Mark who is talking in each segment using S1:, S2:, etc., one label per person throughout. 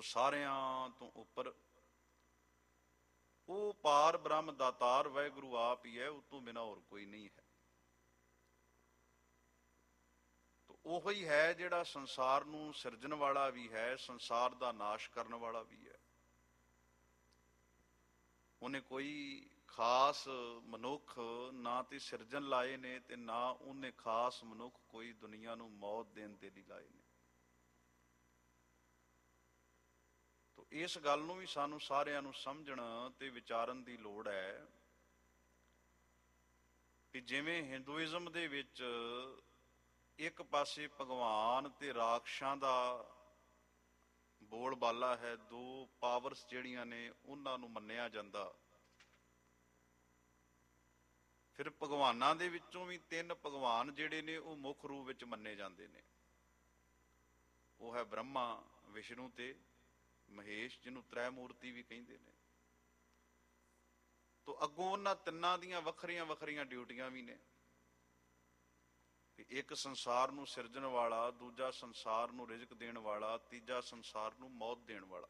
S1: ਸੋ ਸਾਰਿਆਂ ਤੋਂ ਉੱਪਰ ਉਹ ਪਾਰ ਬ੍ਰਹਮ ਦਾਤਾਰ ਵਾਹਿਗੁਰੂ ਆਪ ਹੀ ਹੈ, ਉਹ ਤੋਂ ਬਿਨਾਂ ਹੋਰ ਕੋਈ ਨਹੀਂ ਹੈ। ਉਹੋ ਹੀ ਹੈ ਜਿਹੜਾ ਸੰਸਾਰ ਨੂੰ ਸਿਰਜਣ ਵਾਲਾ ਵੀ ਹੈ, ਸੰਸਾਰ ਦਾ ਨਾਸ਼ ਕਰਨ ਵਾਲਾ ਵੀ ਹੈ। ਉਹਨੇ ਕੋਈ ਖਾਸ ਮਨੁੱਖ ਨਾ ਤੇ ਸਿਰਜਣ ਲਾਏ ਨੇ ਤੇ ਨਾ ਉਹਨੇ ਖਾਸ ਮਨੁੱਖ ਕੋਈ ਦੁਨੀਆ ਨੂੰ ਮੌਤ ਦੇਣ ਦੇ ਲਈ ਲਾਏ ਨੇ। ਤੋ ਇਸ ਗੱਲ ਨੂੰ ਵੀ ਸਾਨੂੰ ਸਾਰਿਆਂ ਨੂੰ ਸਮਝਣ ਤੇ ਵਿਚਾਰਨ ਦੀ ਲੋੜ ਹੈ ਕਿ ਜਿਵੇਂ ਹਿੰਦੂਇਜ਼ਮ ਦੇ ਵਿੱਚ ਇੱਕ ਪਾਸੇ ਭਗਵਾਨ ਤੇ ਰਾਖਸ਼ਾਂ ਦਾ ਬੋਲਬਾਲਾ ਹੈ, ਦੋ ਪਾਵਰਸ ਜਿਹੜੀਆਂ ਨੇ ਉਹਨਾਂ ਨੂੰ ਮੰਨਿਆ ਜਾਂਦਾ। ਫਿਰ ਭਗਵਾਨਾਂ ਦੇ ਵਿੱਚੋਂ ਵੀ ਤਿੰਨ ਭਗਵਾਨ ਜਿਹੜੇ ਨੇ ਉਹ ਮੁੱਖ ਰੂਪ ਵਿੱਚ ਮੰਨੇ ਜਾਂਦੇ ਨੇ। ਉਹ ਹੈ ਬ੍ਰਹਮਾ, ਵਿਸ਼ਨੂੰ ਤੇ ਮਹੇਸ਼, ਜਿਹਨੂੰ ਤ੍ਰੈ ਮੂਰਤੀ ਵੀ ਕਹਿੰਦੇ ਨੇ। ਤੋ ਅੱਗੋਂ ਉਹਨਾਂ ਤਿੰਨਾਂ ਦੀਆਂ ਵੱਖਰੀਆਂ ਵੱਖਰੀਆਂ ਡਿਊਟੀਆਂ ਵੀ ਨੇ। ਇੱਕ ਸੰਸਾਰ ਨੂੰ ਸਿਰਜਣ ਵਾਲਾ, ਦੂਜਾ ਸੰਸਾਰ ਨੂੰ ਰਿਜ਼ਕ ਦੇਣ ਵਾਲਾ, ਤੀਜਾ ਸੰਸਾਰ ਨੂੰ ਮੌਤ ਦੇਣ ਵਾਲਾ।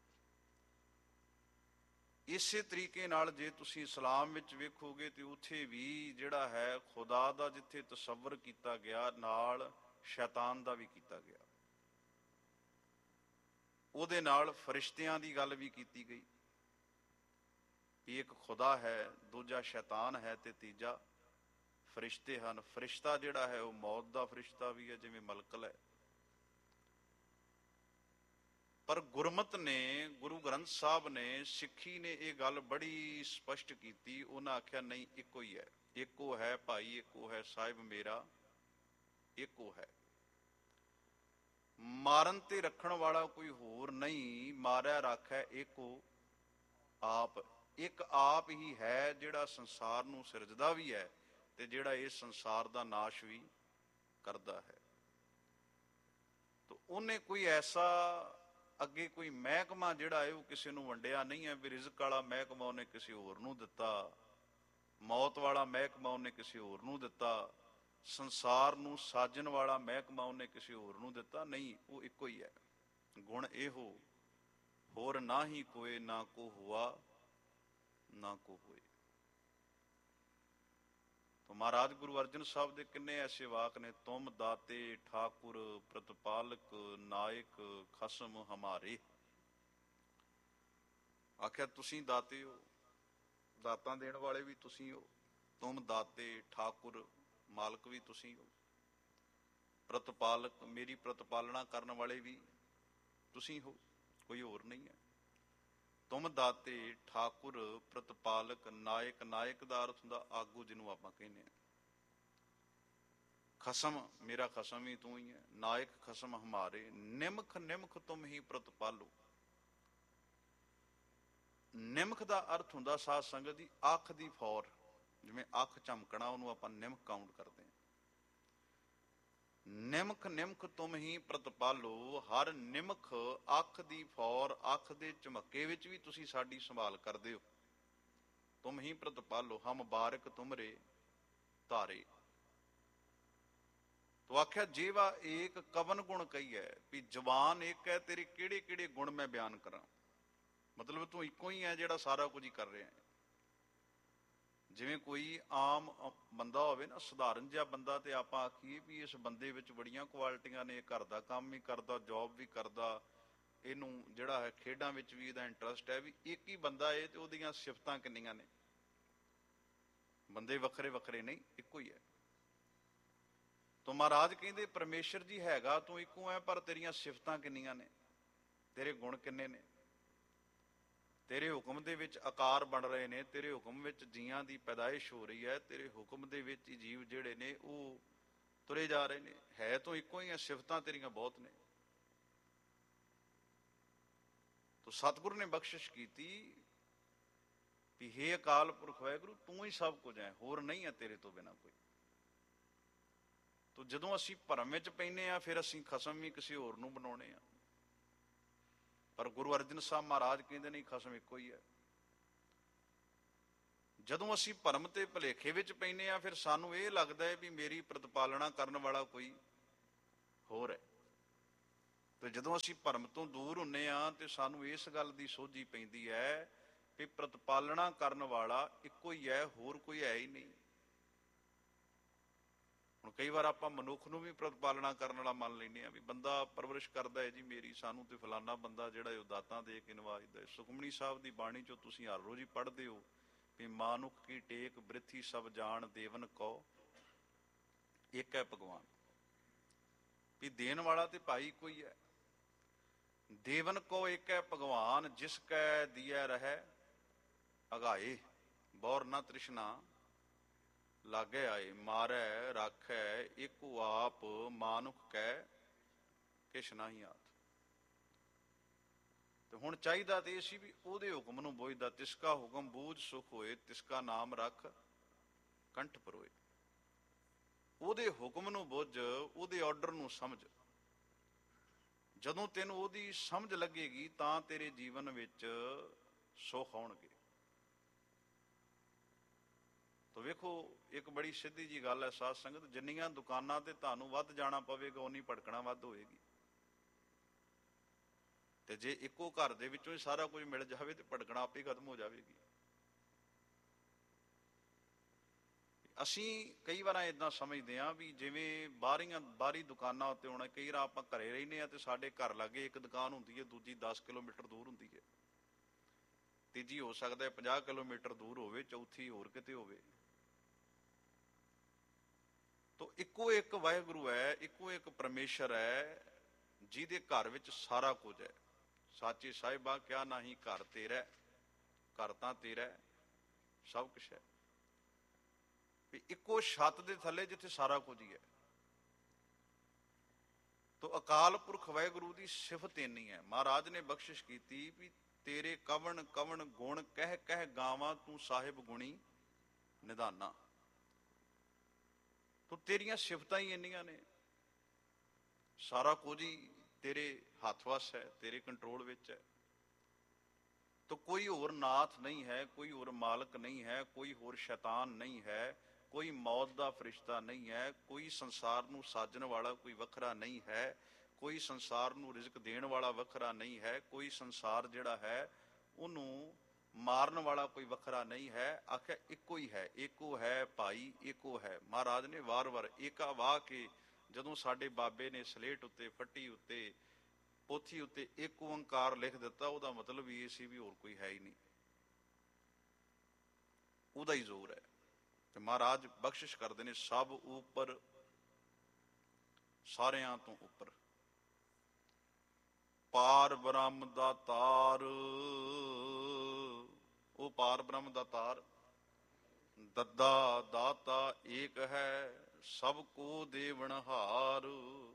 S1: ਇਸੇ ਤਰੀਕੇ ਨਾਲ ਜੇ ਤੁਸੀਂ ਇਸਲਾਮ ਵਿੱਚ ਵੇਖੋਗੇ ਤੇ ਉੱਥੇ ਵੀ ਜਿਹੜਾ ਹੈ ਖੁਦਾ ਦਾ ਜਿੱਥੇ ਤਸੱਵਰ ਕੀਤਾ ਗਿਆ, ਨਾਲ ਸ਼ੈਤਾਨ ਦਾ ਵੀ ਕੀਤਾ ਗਿਆ। ਉਹਦੇ ਨਾਲ ਫਰਿਸ਼ਤਿਆਂ ਦੀ ਗੱਲ ਵੀ ਕੀਤੀ ਗਈ ਕਿ ਇੱਕ ਖੁਦਾ ਹੈ, ਦੂਜਾ ਸ਼ੈਤਾਨ ਹੈ ਤੇ ਤੀਜਾ ਫਰਿਸ਼ਤੇ ਹਨ। ਫਰਿਸ਼ਤਾ ਜਿਹੜਾ ਹੈ ਉਹ ਮੌਤ ਦਾ ਫਰਿਸ਼ਤਾ ਵੀ ਹੈ, ਜਿਵੇਂ ਮਲਕਲ ਹੈ। ਪਰ ਗੁਰਮਤ ਨੇ, ਗੁਰੂ ਗ੍ਰੰਥ ਸਾਹਿਬ ਨੇ, ਸਿੱਖੀ ਨੇ ਇਹ ਗੱਲ ਬੜੀ ਸਪਸ਼ਟ ਕੀਤੀ। ਉਹਨਾਂ ਆਖਿਆ ਨਹੀਂ, ਇੱਕੋ ਹੀ ਹੈ, ਇੱਕੋ ਹੈ ਭਾਈ, ਇੱਕੋ ਹੈ ਸਾਹਿਬ ਮੇਰਾ, ਇੱਕੋ ਹੈ। ਮਾਰਨ ਤੇ ਰੱਖਣ ਵਾਲਾ ਕੋਈ ਹੋਰ ਨਹੀਂ, ਮਾਰਿਆ ਰਾਖੈ ਏਕੋ ਆਪ। ਇੱਕ ਆਪ ਹੀ ਹੈ ਜਿਹੜਾ ਸੰਸਾਰ ਨੂੰ ਸਿਰਜਦਾ ਵੀ ਹੈ ਤੇ ਜਿਹੜਾ ਇਸ ਸੰਸਾਰ ਦਾ ਨਾਸ਼ ਵੀ ਕਰਦਾ ਹੈ। ਤਾਂ ਉਹਨੇ ਕੋਈ ਐਸਾ ਅੱਗੇ ਕੋਈ ਮਹਿਕਮਾ ਜਿਹੜਾ ਹੈ ਉਹ ਕਿਸੇ ਨੂੰ ਵੰਡਿਆ ਨਹੀਂ ਹੈ ਵੀ ਰਿਜ਼ਕ ਵਾਲਾ ਮਹਿਕਮਾ ਉਹਨੇ ਕਿਸੇ ਹੋਰ ਨੂੰ ਦਿੱਤਾ, ਮੌਤ ਵਾਲਾ ਮਹਿਕਮਾ ਉਹਨੇ ਕਿਸੇ ਹੋਰ ਨੂੰ ਦਿੱਤਾ, ਸੰਸਾਰ ਨੂੰ ਸਾਜਣ ਵਾਲਾ ਮਹਿਕਮਾ ਉਹਨੇ ਕਿਸੇ ਹੋਰ ਨੂੰ ਦਿੱਤਾ। ਨਹੀਂ, ਉਹ ਇੱਕੋ ਹੀ ਹੈ। ਗੁਣ ਇਹੋ ਹੋਰ ਨਾ ਹੀ ਕੋਏ, ਨਾ ਕੋ ਹੁਆ ਨਾ ਕੋ ਹੋਏ। तो महाराज गुरु अर्जन साहब के किन्ने ऐसे वाक ने, तुम दाते ठाकुर प्रतिपालक नायक खसम हमारे। आख्या तुसी दाते हो, दातां देण वाले भी तुसी हो, तुम दाते ठाकुर मालक भी तुसी हो, प्रतिपालक मेरी प्रतिपालना करने वाले भी तुसी हो, कोई होर नहीं है। तुम दाते ठाकुर प्रतिपालक नायक, नायक का अर्थ हुंदा आगू, जिन्हों आपां कहने। खसम मेरा खसम ही तू ही है, नायक खसम हमारे, निमख निमख तुम ही प्रतिपालो। निमख का अर्थ हुंदा साध संगत दी अख दी फौर, जिवें अख झमकना उहनूं आपां निमख काउंट करते हैं। निमख निमख तुम ही प्रतिपालो, हर निमख अख दी फौर, अख दे झमके विच भी तुसी साडी संभाल करदे हो। तुम ही प्रतिपालो, हम बारक तुमरे धारे। तो आख्या जेवा एक कवन गुण कही है, भी जवान एक है, तेरे किहड़े किहड़े गुण मैं बयान करा। मतलब तू इको ही है जिहड़ा सारा कुछ ही कर रहा है। जिवें कोई आम बंदा होवे ना, सधारण जिहा बंदा, ते आपां आखीए भी इस बंदे विच बड़ियां क्वालिटियां ने, घर दा काम भी करदा, जॉब भी करदा, इहनूं जिहड़ा है खेडां विच भी इहदा इंटरस्ट है। भी एक ही बंदा है ते उहदियां सिफतां किन्नियां ने। बंदे वखरे वखरे नहीं, इक्को ही है। तो महाराज कहंदे परमेश्वर जी हैगा तू इक्को है, पर तेरियां सिफतां किन्नियां ने, तेरे गुण किन्ने ने। तेरे हुक्म दे विच आकार बन रहे ने, तेरे हुक्म विच जीआं दी पैदाइश हो रही है, तेरे हुक्म दे विच जीव जिहड़े ने वो तुरे जा रहे ने। है तो इक्को ही है, सिफतां तेरियां बहुत ने। तो सतगुरु ने बख्शिश कीती भी हे अकाल पुरख वाहिगुरू, तू ही सब कुछ है, होर नहीं है तेरे तो बिना कोई। तो जदों असीं भरम विच पैने आ, फिर असीं खसम भी किसी होर नूं बनाउणे आ। पर गुरु अर्जन साहब महाराज कहते नहीं, खसम इको ही है। जदों असीं भरम ते भुलेखे विच पैने आ, फिर सानूं ये लगता है भी मेरी प्रतिपालना करने वाला कोई होर है। ਤੇ ਜਦੋਂ ਅਸੀਂ ਭਰਮ ਤੋਂ ਦੂਰ ਹੁੰਨੇ ਆ ਤੇ ਸਾਨੂੰ ਇਸ ਗੱਲ ਦੀ ਸੋਝੀ ਪੈਂਦੀ ਹੈ ਵੀ ਪ੍ਰਤਪਾਲਣਾ ਕਰਨ ਵਾਲਾ ਇੱਕੋ ਹੀ ਹੈ, ਹੋਰ ਕੋਈ ਹੈ ਹੀ ਨਹੀਂ। ਹੁਣ ਕਈ ਵਾਰ ਆਪਾਂ ਮਨੁੱਖ ਨੂੰ ਵੀ ਪ੍ਰਤਪਾਲਣਾ ਕਰਨ ਵਾਲਾ ਮੰਨ ਲੈਂਦੇ ਆ ਵੀ ਬੰਦਾ ਪਰਵਰਿਸ਼ ਕਰਦਾ ਹੈ ਜੀ ਮੇਰੀ, ਸਾਨੂੰ ਤੇ ਫਲਾਨਾ ਬੰਦਾ ਜਿਹੜਾ ਉਹ ਦਾਤਾਂ ਦੇ ਕੇ ਨਵਾਜਦਾ। ਸੁਖਮਨੀ ਸਾਹਿਬ ਦੀ ਬਾਣੀ ਚੋਂ ਤੁਸੀਂ ਹਰ ਰੋਜ਼ ਹੀ ਪੜ੍ਹਦੇ ਹੋ ਵੀ ਮਾਨੁਖ ਕੀ ਟੇਕ ਬ੍ਰਿਥੀ ਸਭ ਜਾਣ ਦੇਵਨ ਕਉ ਇੱਕ ਹੈ ਭਗਵਾਨ। ਵੀ ਦੇਣ ਵਾਲਾ ਤੇ ਭਾਈ ਕੋਈ ਹੈ। ਦੇਵਨ ਕੋ ਇੱਕ ਹੈ ਭਗਵਾਨ, ਜਿਸ ਕੈ ਦੀਐ ਰਹਿ ਅਗਾਏ ਬੌਰ ਨਾ ਤ੍ਰਿਸ਼ਨਾ ਲਾਗੇ ਆਏ। ਮਾਰੈ ਰਾਖੈ ਏਕੋ ਆਪ ਮਾਨੁਖ ਕੈ ਕਿਛ ਨਾਹੀ ਆਤ। ਤੇ ਹੁਣ ਚਾਹੀਦਾ ਤੇ ਇਹ ਸੀ ਵੀ ਉਹਦੇ ਹੁਕਮ ਨੂੰ ਬੁੱਝਦਾ। ਤਿਸਕਾ ਹੁਕਮ ਬੂਝ ਸੁਖ ਹੋਏ, ਤਿਸਕਾ ਨਾਮ ਰੱਖ ਕੰਠ ਪਰੋਏ। ਉਹਦੇ ਹੁਕਮ ਨੂੰ ਬੁੱਝ, ਉਹਦੇ ਆਰਡਰ ਨੂੰ ਸਮਝ। ਜਦੋਂ ਤੈਨੂੰ ਉਹਦੀ ਸਮਝ ਲੱਗੇਗੀ ਤਾਂ ਤੇਰੇ ਜੀਵਨ ਵਿੱਚ ਸੁੱਖ ਆਉਣਗੇ। ਤਾਂ ਵੇਖੋ ਇੱਕ ਬੜੀ ਸਿੱਧੀ ਜੀ ਗੱਲ ਹੈ ਸਾਧ ਸੰਗਤ, ਜਿੰਨੀਆਂ ਦੁਕਾਨਾਂ ਤੇ ਤੁਹਾਨੂੰ ਵੱਧ ਜਾਣਾ ਪਵੇਗਾ ਉਨੀ ਭਟਕਣਾ ਵੱਧ ਹੋਏਗੀ। ਤੇ ਜੇ ਇੱਕੋ ਘਰ ਦੇ ਵਿੱਚੋਂ ਹੀ ਸਾਰਾ ਕੁਝ ਮਿਲ ਜਾਵੇ ਤੇ ਭਟਕਣਾ ਆਪੇ ਖਤਮ ਹੋ ਜਾਵੇਗੀ। ਅਸੀਂ ਕਈ ਵਾਰ ਏਦਾਂ ਸਮਝਦੇ ਹਾਂ ਵੀ ਜਿਵੇਂ ਬਾਹਰੀ ਦੁਕਾਨਾਂ ਉੱਤੇ ਹੋਣਾ। ਕਈ ਵਾਰ ਆਪਾਂ ਘਰੇ ਰਹਿੰਦੇ ਹਾਂ ਤੇ ਸਾਡੇ ਘਰ ਲਾਗੇ ਇੱਕ ਦੁਕਾਨ ਹੁੰਦੀ ਹੈ, ਦੂਜੀ 10 ਕਿਲੋਮੀਟਰ ਦੂਰ ਹੁੰਦੀ ਹੈ, ਤੀਜੀ ਹੋ ਸਕਦਾ 50 ਕਿਲੋਮੀਟਰ ਦੂਰ ਹੋਵੇ, ਚੌਥੀ ਹੋਰ ਕਿਤੇ ਹੋਵੇ। ਤੋ ਇੱਕੋ ਇੱਕ ਵਾਹਿਗੁਰੂ ਹੈ, ਇੱਕੋ ਇੱਕ ਪਰਮੇਸ਼ਰ ਹੈ ਜਿਹਦੇ ਘਰ ਵਿੱਚ ਸਾਰਾ ਕੁਝ ਹੈ। ਸਾਚੇ ਸਾਹਿਬਾ ਕਿਆ ਨਹੀਂ ਘਰ ਤੇਰਾ, ਘਰ ਤਾਂ ਤੇਰਾ ਸਭ ਕੁਛ ਹੈ। ਵੀ ਇੱਕੋ ਛੱਤ ਦੇ ਥੱਲੇ ਜਿੱਥੇ ਸਾਰਾ ਕੁਝ ਹੀ ਹੈ। ਤੋ ਅਕਾਲ ਪੁਰਖ ਵਾਹਿਗੁਰੂ ਦੀ ਸਿਫਤ ਇੰਨੀ ਹੈ। ਮਹਾਰਾਜ ਨੇ ਬਖਸ਼ਿਸ਼ ਕੀਤੀ ਵੀ ਤੇਰੇ ਕਵਣ ਕਵਣ ਗੁਣ ਕਹਿ ਕਹਿ ਗਾਵਾਂ ਤੂੰ ਸਾਹਿਬ ਗੁਣੀ ਨਿਧਾਨਾ। ਤੋ ਤੇਰੀਆਂ ਸਿਫਤਾਂ ਹੀ ਇੰਨੀਆਂ ਨੇ, ਸਾਰਾ ਕੁਝ ਹੀ ਤੇਰੇ ਹੱਥ ਵੱਸ ਹੈ, ਤੇਰੇ ਕੰਟਰੋਲ ਵਿੱਚ ਹੈ। ਤੋ ਕੋਈ ਹੋਰ ਨਾਥ ਨਹੀਂ ਹੈ, ਕੋਈ ਹੋਰ ਮਾਲਕ ਨਹੀਂ ਹੈ, ਕੋਈ ਹੋਰ ਸ਼ੈਤਾਨ ਨਹੀਂ ਹੈ, ਕੋਈ ਮੌਤ ਦਾ ਫਰਿਸ਼ਤਾ ਨਹੀਂ ਹੈ, ਕੋਈ ਸੰਸਾਰ ਨੂੰ ਸਾਜਣ ਵਾਲਾ ਕੋਈ ਵੱਖਰਾ ਨਹੀਂ ਹੈ, ਕੋਈ ਸੰਸਾਰ ਨੂੰ ਰਿਜ਼ਕ ਦੇਣ ਵਾਲਾ ਵੱਖਰਾ ਨਹੀਂ ਹੈ, ਕੋਈ ਸੰਸਾਰ ਜਿਹੜਾ ਹੈ ਉਹਨੂੰ ਮਾਰਨ ਵਾਲਾ ਕੋਈ ਵੱਖਰਾ ਨਹੀਂ ਹੈ। ਆਖਿਆ ਇੱਕੋ ਹੀ ਹੈ, ਏਕੋ ਹੈ ਭਾਈ ਏਕੋ ਹੈ। ਮਹਾਰਾਜ ਨੇ ਵਾਰ-ਵਾਰ ਏਕਾ ਵਾਹ ਕੇ ਜਦੋਂ ਸਾਡੇ ਬਾਬੇ ਨੇ ਸਲੇਟ ਉੱਤੇ, ਫੱਟੀ ਉੱਤੇ, ਪੋਥੀ ਉੱਤੇ ਇੱਕ ਓੰਕਾਰ ਲਿਖ ਦਿੱਤਾ, ਉਹਦਾ ਮਤਲਬ ਇਹ ਸੀ ਵੀ ਹੋਰ ਕੋਈ ਹੈ ਹੀ ਨਹੀਂ, ਉਹਦਾ ਹੀ ਜ਼ੋਰ ਹੈ। ਤੇ ਮਹਾਰਾਜ ਬਖਸ਼ਿਸ਼ ਕਰਦੇ ਨੇ ਸਭ ਉੱਪਰ, ਸਾਰਿਆਂ ਤੋਂ ਉੱਪਰ। ਪਾਰ ਬ੍ਰਹਮ ਦਾ ਤਾਰ, ਉਹ ਪਾਰ ਬ੍ਰਹਮ ਦਾ ਤਾਰ। ਦੱਦਾ ਦਾਤਾ ਏਕ ਹੈ, ਸਭ ਕੋ ਦੇਵਨਹਾਰ।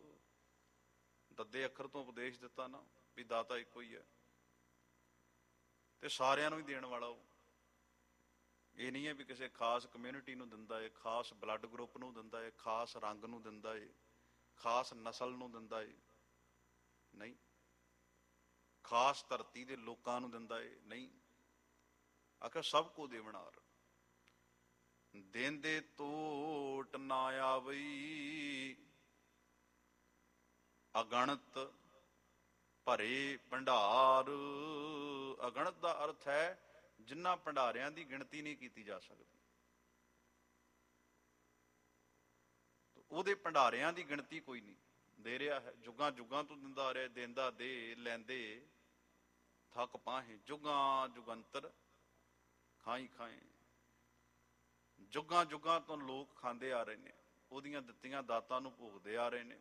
S1: ਦੱਦੇ ਅੱਖਰ ਤੋਂ ਉਪਦੇਸ਼ ਦਿੱਤਾ ਨਾ ਵੀ ਦਾਤਾ ਇੱਕੋ ਹੀ ਹੈ ਤੇ ਸਾਰਿਆਂ ਨੂੰ ਹੀ ਦੇਣ ਵਾਲਾ ਉਹ। ਇਹ ਨਹੀਂ ਹੈ ਵੀ ਕਿਸੇ ਖਾਸ ਕਮਿਊਨਿਟੀ ਨੂੰ ਦਿੰਦਾ ਹੈ, ਖਾਸ ਬਲੱਡ ਗਰੁੱਪ ਨੂੰ ਦਿੰਦਾ ਹੈ, ਖਾਸ ਰੰਗ ਨੂੰ ਦਿੰਦਾ ਹੈ, ਖਾਸ ਨਸਲ ਨੂੰ ਦਿੰਦਾ ਹੈ, ਨਹੀਂ। ਖਾਸ ਧਰਤੀ ਦੇ ਲੋਕਾਂ ਨੂੰ ਦਿੰਦਾ ਹੈ, ਨਹੀਂ। ਆਖਿਰ ਸਭ ਕੋ ਦੇਵਨਾਰ। ਦੇਂਦੇ ਤੋਟ ਨਾ ਆਵਈ, ਅਗਣਤ ਭਰੇ ਭੰਡਾਰ। ਅਗਣਤ ਦਾ ਅਰਥ ਹੈ ਜਿਨ੍ਹਾਂ ਭੰਡਾਰਿਆਂ ਦੀ ਗਿਣਤੀ ਨਹੀਂ ਕੀਤੀ ਜਾ ਸਕਦੀ। ਉਹਦੇ ਭੰਡਾਰਿਆਂ ਦੀ ਗਿਣਤੀ ਕੋਈ ਨਹੀਂ, ਦੇ ਰਿਹਾ ਹੈ, ਜੁਗਾਂ ਜੁਗਾਂ ਤੋਂ ਦਿੰਦਾ ਆ ਰਿਹਾ। ਦੇਂਦਾ ਦੇ, ਲੈਂਦੇ ਥੱਕ ਪਾਹੇ, ਜੁਗਾਂ ਜੁਗੰਤਰ ਖਾਈ ਖਾਏ। ਜੁਗਾਂ ਜੁਗਾਂ ਤੋਂ ਲੋਕ ਖਾਂਦੇ ਆ ਰਹੇ ਨੇ, ਉਹਦੀਆਂ ਦਿੱਤੀਆਂ ਦਾਤਾਂ ਨੂੰ ਭੋਗਦੇ ਆ ਰਹੇ ਨੇ।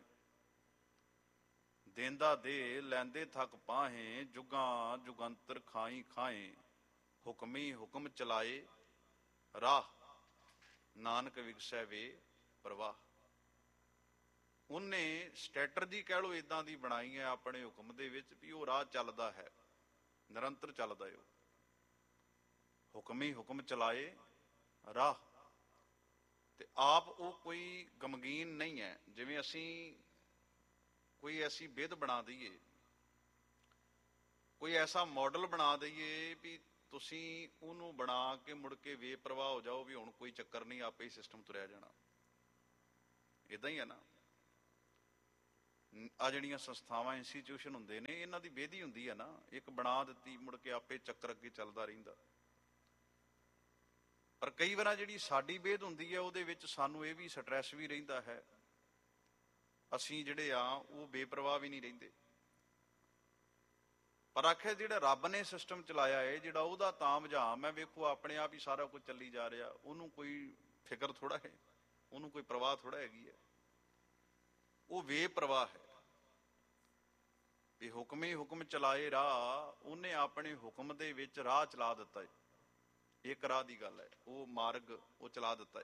S1: ਦੇਂਦਾ ਦੇ, ਲੈਂਦੇ ਥੱਕ ਪਾਹੇ, ਜੁਗਾਂ ਜੁਗੰਤਰ ਖਾਈ ਖਾਏ। ਹੁਕਮੀ ਹੁਕਮ ਚਲਾਏ ਰਾਹ, ਨਾਨਕ ਵਿਗਸੈ ਵੇ ਪ੍ਰਵਾਹ। ਉਹਨੇ ਸਟ੍ਰੈਟਰਜੀ ਕਹਿ ਲਓ ਇਦਾਂ ਦੀ ਬਣਾਈ ਹੈ ਆਪਣੇ ਹੁਕਮ ਦੇ ਵਿੱਚ ਵੀ ਉਹ ਰਾਹ ਚੱਲਦਾ ਹੈ, ਨਿਰੰਤਰ ਚੱਲਦਾ ਹੈ ਉਹ। ਹੁਕਮੀ ਹੁਕਮ ਚਲਾਏ ਰਾਹ। ਤੇ ਆਪ ਉਹ ਕੋਈ ਗਮਗੀਨ ਨਹੀਂ ਹੈ। ਜਿਵੇਂ ਅਸੀਂ ਕੋਈ ਐਸੀ ਵਿਧ ਬਣਾ ਦਈਏ, ਕੋਈ ਐਸਾ ਮਾਡਲ ਬਣਾ ਦਈਏ ਵੀ ਤੁਸੀਂ ਉਹਨੂੰ ਬਣਾ ਕੇ ਮੁੜ ਕੇ ਬੇਪਰਵਾਹ ਹੋ ਜਾਓ ਵੀ ਹੁਣ ਕੋਈ ਚੱਕਰ ਨਹੀਂ, ਆਪੇ ਹੀ ਸਿਸਟਮ ਤੁਰਿਆ ਜਾਣਾ। ਇਦਾਂ ਹੀ ਹੈ ਨਾ। ਆ ਜਿਹੜੀਆਂ ਸੰਸਥਾਵਾਂ ਇੰਸਟੀਚਿਊਸ਼ਨ ਹੁੰਦੇ ਨੇ, ਇਹਨਾਂ ਦੀ ਵਿਧੀ ਹੁੰਦੀ ਹੈ ਨਾ, ਇੱਕ ਬਣਾ ਦਿੱਤੀ, ਮੁੜ ਕੇ ਆਪੇ ਚੱਕਰ ਅੱਗੇ ਚੱਲਦਾ ਰਹਿੰਦਾ। ਪਰ ਕਈ ਵਾਰ ਜਿਹੜੀ ਸਾਡੀ ਵਿਧ ਹੁੰਦੀ ਹੈ ਉਹਦੇ ਵਿੱਚ ਸਾਨੂੰ ਇਹ ਵੀ ਸਟ੍ਰੈਸ ਵੀ ਰਹਿੰਦਾ ਹੈ, ਅਸੀਂ ਜਿਹੜੇ ਆ ਉਹ ਬੇਪਰਵਾਹ ਵੀ ਨਹੀਂ ਰਹਿੰਦੇ। ਪਰ ਆਖਿਆ ਜਿਹੜਾ ਰੱਬ ਨੇ ਸਿਸਟਮ ਚਲਾਇਆ ਹੈ, ਜਿਹੜਾ ਉਹਦਾ ਤਾਮਝਾਮ ਹੈ, ਵੇਖੋ ਆਪਣੇ ਆਪ ਹੀ ਸਾਰਾ ਕੁਝ ਚੱਲੀ ਜਾ ਰਿਹਾ, ਉਹਨੂੰ ਕੋਈ ਫਿਕਰ ਥੋੜਾ ਹੈ, ਉਹਨੂੰ ਕੋਈ ਪ੍ਰਵਾਹ ਥੋੜਾ ਹੈਗੀ ਹੈ, ਉਹ ਬੇਪਰਵਾਹ ਹੈ। ਵੀ ਹੁਕਮ ਹੀ ਹੁਕਮ ਚਲਾਏ ਰਾਹ, ਉਹਨੇ ਆਪਣੇ ਹੁਕਮ ਦੇ ਵਿੱਚ ਰਾਹ ਚਲਾ ਦਿੱਤਾ ਹੈ। ਇੱਕ ਰਾਹ ਦੀ ਗੱਲ ਹੈ, ਉਹ ਮਾਰਗ ਉਹ ਚਲਾ ਦਿੱਤਾ ਹੈ।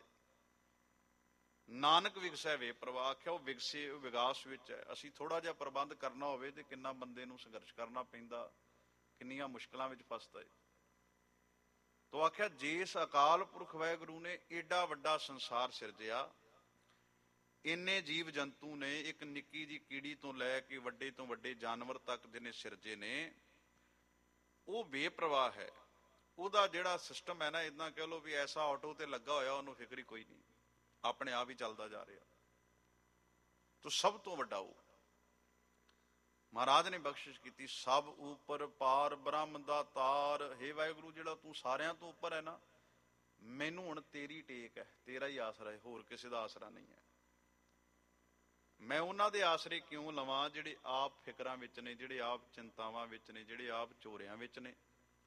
S1: ਨਾਨਕ ਵਿਗਸੈ ਬੇਪਰਵਾਹ, ਆਖਿਆ ਉਹ ਵਿਗਸੇ ਵਿਕਾਸ ਵਿੱਚ ਹੈ। ਅਸੀਂ ਥੋੜਾ ਜਿਹਾ ਪ੍ਰਬੰਧ ਕਰਨਾ ਹੋਵੇ ਤੇ ਕਿੰਨਾ ਬੰਦੇ ਨੂੰ ਸੰਘਰਸ਼ ਕਰਨਾ ਪੈਂਦਾ, ਕਿੰਨੀਆਂ ਮੁਸ਼ਕਲਾਂ ਵਿੱਚ ਫਸਦਾ ਹੈ। ਤੋ ਆਖਿਆ ਜਿਸ ਅਕਾਲ ਪੁਰਖ ਵਾਹਿਗੁਰੂ ਨੇ ਏਡਾ ਵੱਡਾ ਸੰਸਾਰ ਸਿਰਜਿਆ, ਇੰਨੇ ਜੀਵ ਜੰਤੂ ਨੇ, ਇੱਕ ਨਿੱਕੀ ਜਿਹੀ ਕੀੜੀ ਤੋਂ ਲੈ ਕੇ ਵੱਡੇ ਤੋਂ ਵੱਡੇ ਜਾਨਵਰ ਤੱਕ ਜਿਹਨੇ ਸਿਰਜੇ ਨੇ, ਉਹ ਬੇਪਰਵਾਹ ਹੈ। ਉਹਦਾ ਜਿਹੜਾ ਸਿਸਟਮ ਹੈ ਨਾ, ਇਦਾਂ ਕਹਿ ਲਓ ਵੀ ਐਸਾ ਆਟੋ ਤੇ ਲੱਗਾ ਹੋਇਆ, ਉਹਨੂੰ ਫਿਕਰ ਹੀ ਕੋਈ ਨਹੀਂ, ਆਪਣੇ ਆਪ ਹੀ ਚੱਲਦਾ ਜਾ ਰਿਹਾ। ਤੋ ਸਭ ਤੋਂ ਵੱਡਾ ਉਹ ਮਹਾਰਾਜ ਨੇ ਬਖਸ਼ਿਸ਼ ਕੀਤੀ, ਸਭ ਉੱਪਰ ਪਾਰ ਬ੍ਰਹਮ ਦਾ ਤਾਰ। ਹੇ ਵਾਹਿਗੁਰੂ, ਜਿਹੜਾ ਤੂੰ ਸਾਰਿਆਂ ਤੋਂ ਉੱਪਰ ਹੈ ਨਾ, ਮੈਨੂੰ ਹੁਣ ਤੇਰੀ ਟੇਕ ਹੈ, ਤੇਰਾ ਹੀ ਆਸਰਾ ਹੈ, ਹੋਰ ਕਿਸੇ ਦਾ ਆਸਰਾ ਨਹੀਂ ਹੈ। ਮੈਂ ਉਹਨਾਂ ਦੇ ਆਸਰੇ ਕਿਉਂ ਲਵਾਂ ਜਿਹੜੇ ਆਪ ਫਿਕਰਾਂ ਵਿੱਚ ਨੇ, ਜਿਹੜੇ ਆਪ ਚਿੰਤਾਵਾਂ ਵਿੱਚ ਨੇ, ਜਿਹੜੇ ਆਪ ਚੋਰਿਆਂ ਵਿੱਚ ਨੇ।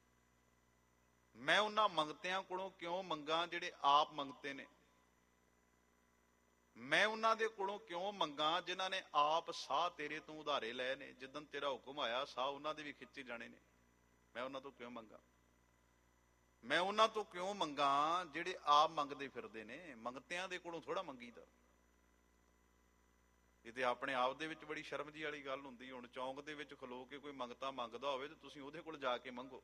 S1: ਮੈਂ ਉਹਨਾਂ ਮੰਗਤਿਆਂ ਕੋਲੋਂ ਕਿਉਂ ਮੰਗਾਂ ਜਿਹੜੇ ਆਪ ਮੰਗਤੇ ਨੇ। ਮੈਂ ਉਹਨਾਂ ਦੇ ਕੋਲੋਂ ਕਿਉਂ ਮੰਗਾਂ ਜਿਨ੍ਹਾਂ ਨੇ ਆਪ ਸਾਹ ਤੇਰੇ ਤੋਂ ਉਧਾਰੇ ਲਏ ਨੇ। ਜਿੱਦਣ ਤੇਰਾ ਹੁਕਮ ਆਇਆ, ਸਾਹ ਉਹਨਾਂ ਦੇ ਵੀ ਖਿੱਚੇ ਜਾਣੇ ਨੇ। ਮੈਂ ਉਹਨਾਂ ਤੋਂ ਕਿਉਂ ਮੰਗਾਂ? ਮੈਂ ਉਹਨਾਂ ਤੋਂ ਕਿਉਂ ਮੰਗਾਂ ਜਿਹੜੇ ਆਪ ਮੰਗਦੇ ਫਿਰਦੇ ਨੇ। ਮੰਗਤਿਆਂ ਦੇ ਕੋਲੋਂ ਥੋੜਾ ਮੰਗੀਦਾ। ਇਹ ਤੇ ਆਪਣੇ ਆਪ ਦੇ ਵਿੱਚ ਬੜੀ ਸ਼ਰਮ ਜੀ ਵਾਲੀ ਗੱਲ ਹੁੰਦੀ। ਹੁਣ ਚੌਂਕ ਦੇ ਵਿੱਚ ਖਲੋ ਕੇ ਕੋਈ ਮੰਗਤਾ ਮੰਗਦਾ ਹੋਵੇ ਤੇ ਤੁਸੀਂ ਉਹਦੇ ਕੋਲ ਜਾ ਕੇ ਮੰਗੋ,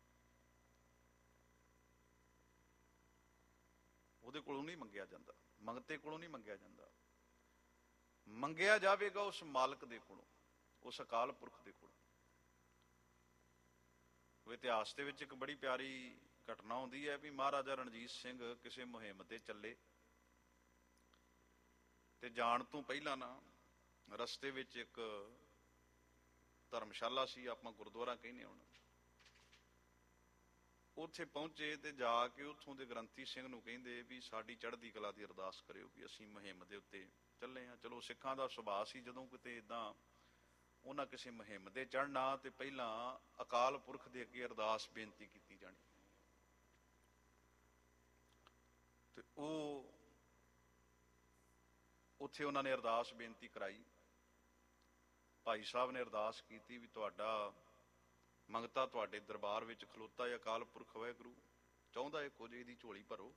S1: ਉਹਦੇ ਕੋਲੋਂ ਨਹੀਂ ਮੰਗਿਆ ਜਾਂਦਾ, ਮੰਗਤੇ ਕੋਲੋਂ ਨਹੀਂ ਮੰਗਿਆ ਜਾਂਦਾ। ਮੰਗਿਆ ਜਾਵੇਗਾ ਉਸ ਮਾਲਕ ਦੇ ਕੋਲੋਂ, ਉਸ ਅਕਾਲ ਪੁਰਖ ਦੇ ਕੋਲੋਂ। ਉਹ ਇਤਿਹਾਸ ਦੇ ਵਿੱਚ ਇੱਕ ਬੜੀ ਪਿਆਰੀ ਘਟਨਾ ਹੁੰਦੀ ਹੈ ਵੀ ਮਹਾਰਾਜਾ ਰਣਜੀਤ ਸਿੰਘ ਕਿਸੇ ਮੁਹਿੰਮ ਤੇ ਚੱਲੇ ਤੇ ਜਾਣ ਤੋਂ ਪਹਿਲਾਂ ਨਾ ਰਸਤੇ ਵਿੱਚ ਇੱਕ ਧਰਮਸ਼ਾਲਾ ਸੀ, ਆਪਾਂ ਗੁਰਦੁਆਰਾ ਕਹਿੰਦੇ ਹੁਣ। ਉੱਥੇ ਪਹੁੰਚੇ ਤੇ ਜਾ ਕੇ ਉੱਥੋਂ ਦੇ ਗ੍ਰੰਥੀ ਸਿੰਘ ਨੂੰ ਕਹਿੰਦੇ ਵੀ ਸਾਡੀ ਚੜ੍ਹਦੀ ਕਲਾ ਦੀ ਅਰਦਾਸ ਕਰਿਓ ਵੀ ਅਸੀਂ ਮੁਹਿੰਮ ਦੇ ਉੱਤੇ ਚੱਲੇ ਹਾਂ। ਚਲੋ ਸਿੱਖਾਂ ਦਾ ਸੁਭਾਅ ਸੀ ਜਦੋਂ ਕਿਤੇ ਏਦਾਂ ਉਹਨਾਂ ਕਿਸੇ ਮੁਹਿੰਮ ਤੇ ਚੜ੍ਹਨਾ ਤੇ ਪਹਿਲਾਂ ਅਕਾਲ ਪੁਰਖ ਦੇ ਅੱਗੇ ਅਰਦਾਸ ਬੇਨਤੀ ਕੀਤੀ ਜਾਣੀ। ਤੇ ਉਹ ਉੱਥੇ ਉਹਨਾਂ ਨੇ ਅਰਦਾਸ ਬੇਨਤੀ ਕਰਾਈ। ਭਾਈ ਸਾਹਿਬ ਨੇ ਅਰਦਾਸ ਕੀਤੀ ਵੀ ਤੁਹਾਡਾ ਮੰਗਤਾ ਤੁਹਾਡੇ ਦਰਬਾਰ ਵਿੱਚ ਖਲੋਤਾ ਹੈ, ਅਕਾਲ ਪੁਰਖ ਵਾਹਿਗੁਰੂ ਚਾਹੁੰਦਾ ਹੈ ਕੁਝ, ਇਹਦੀ ਝੋਲੀ ਭਰੋ।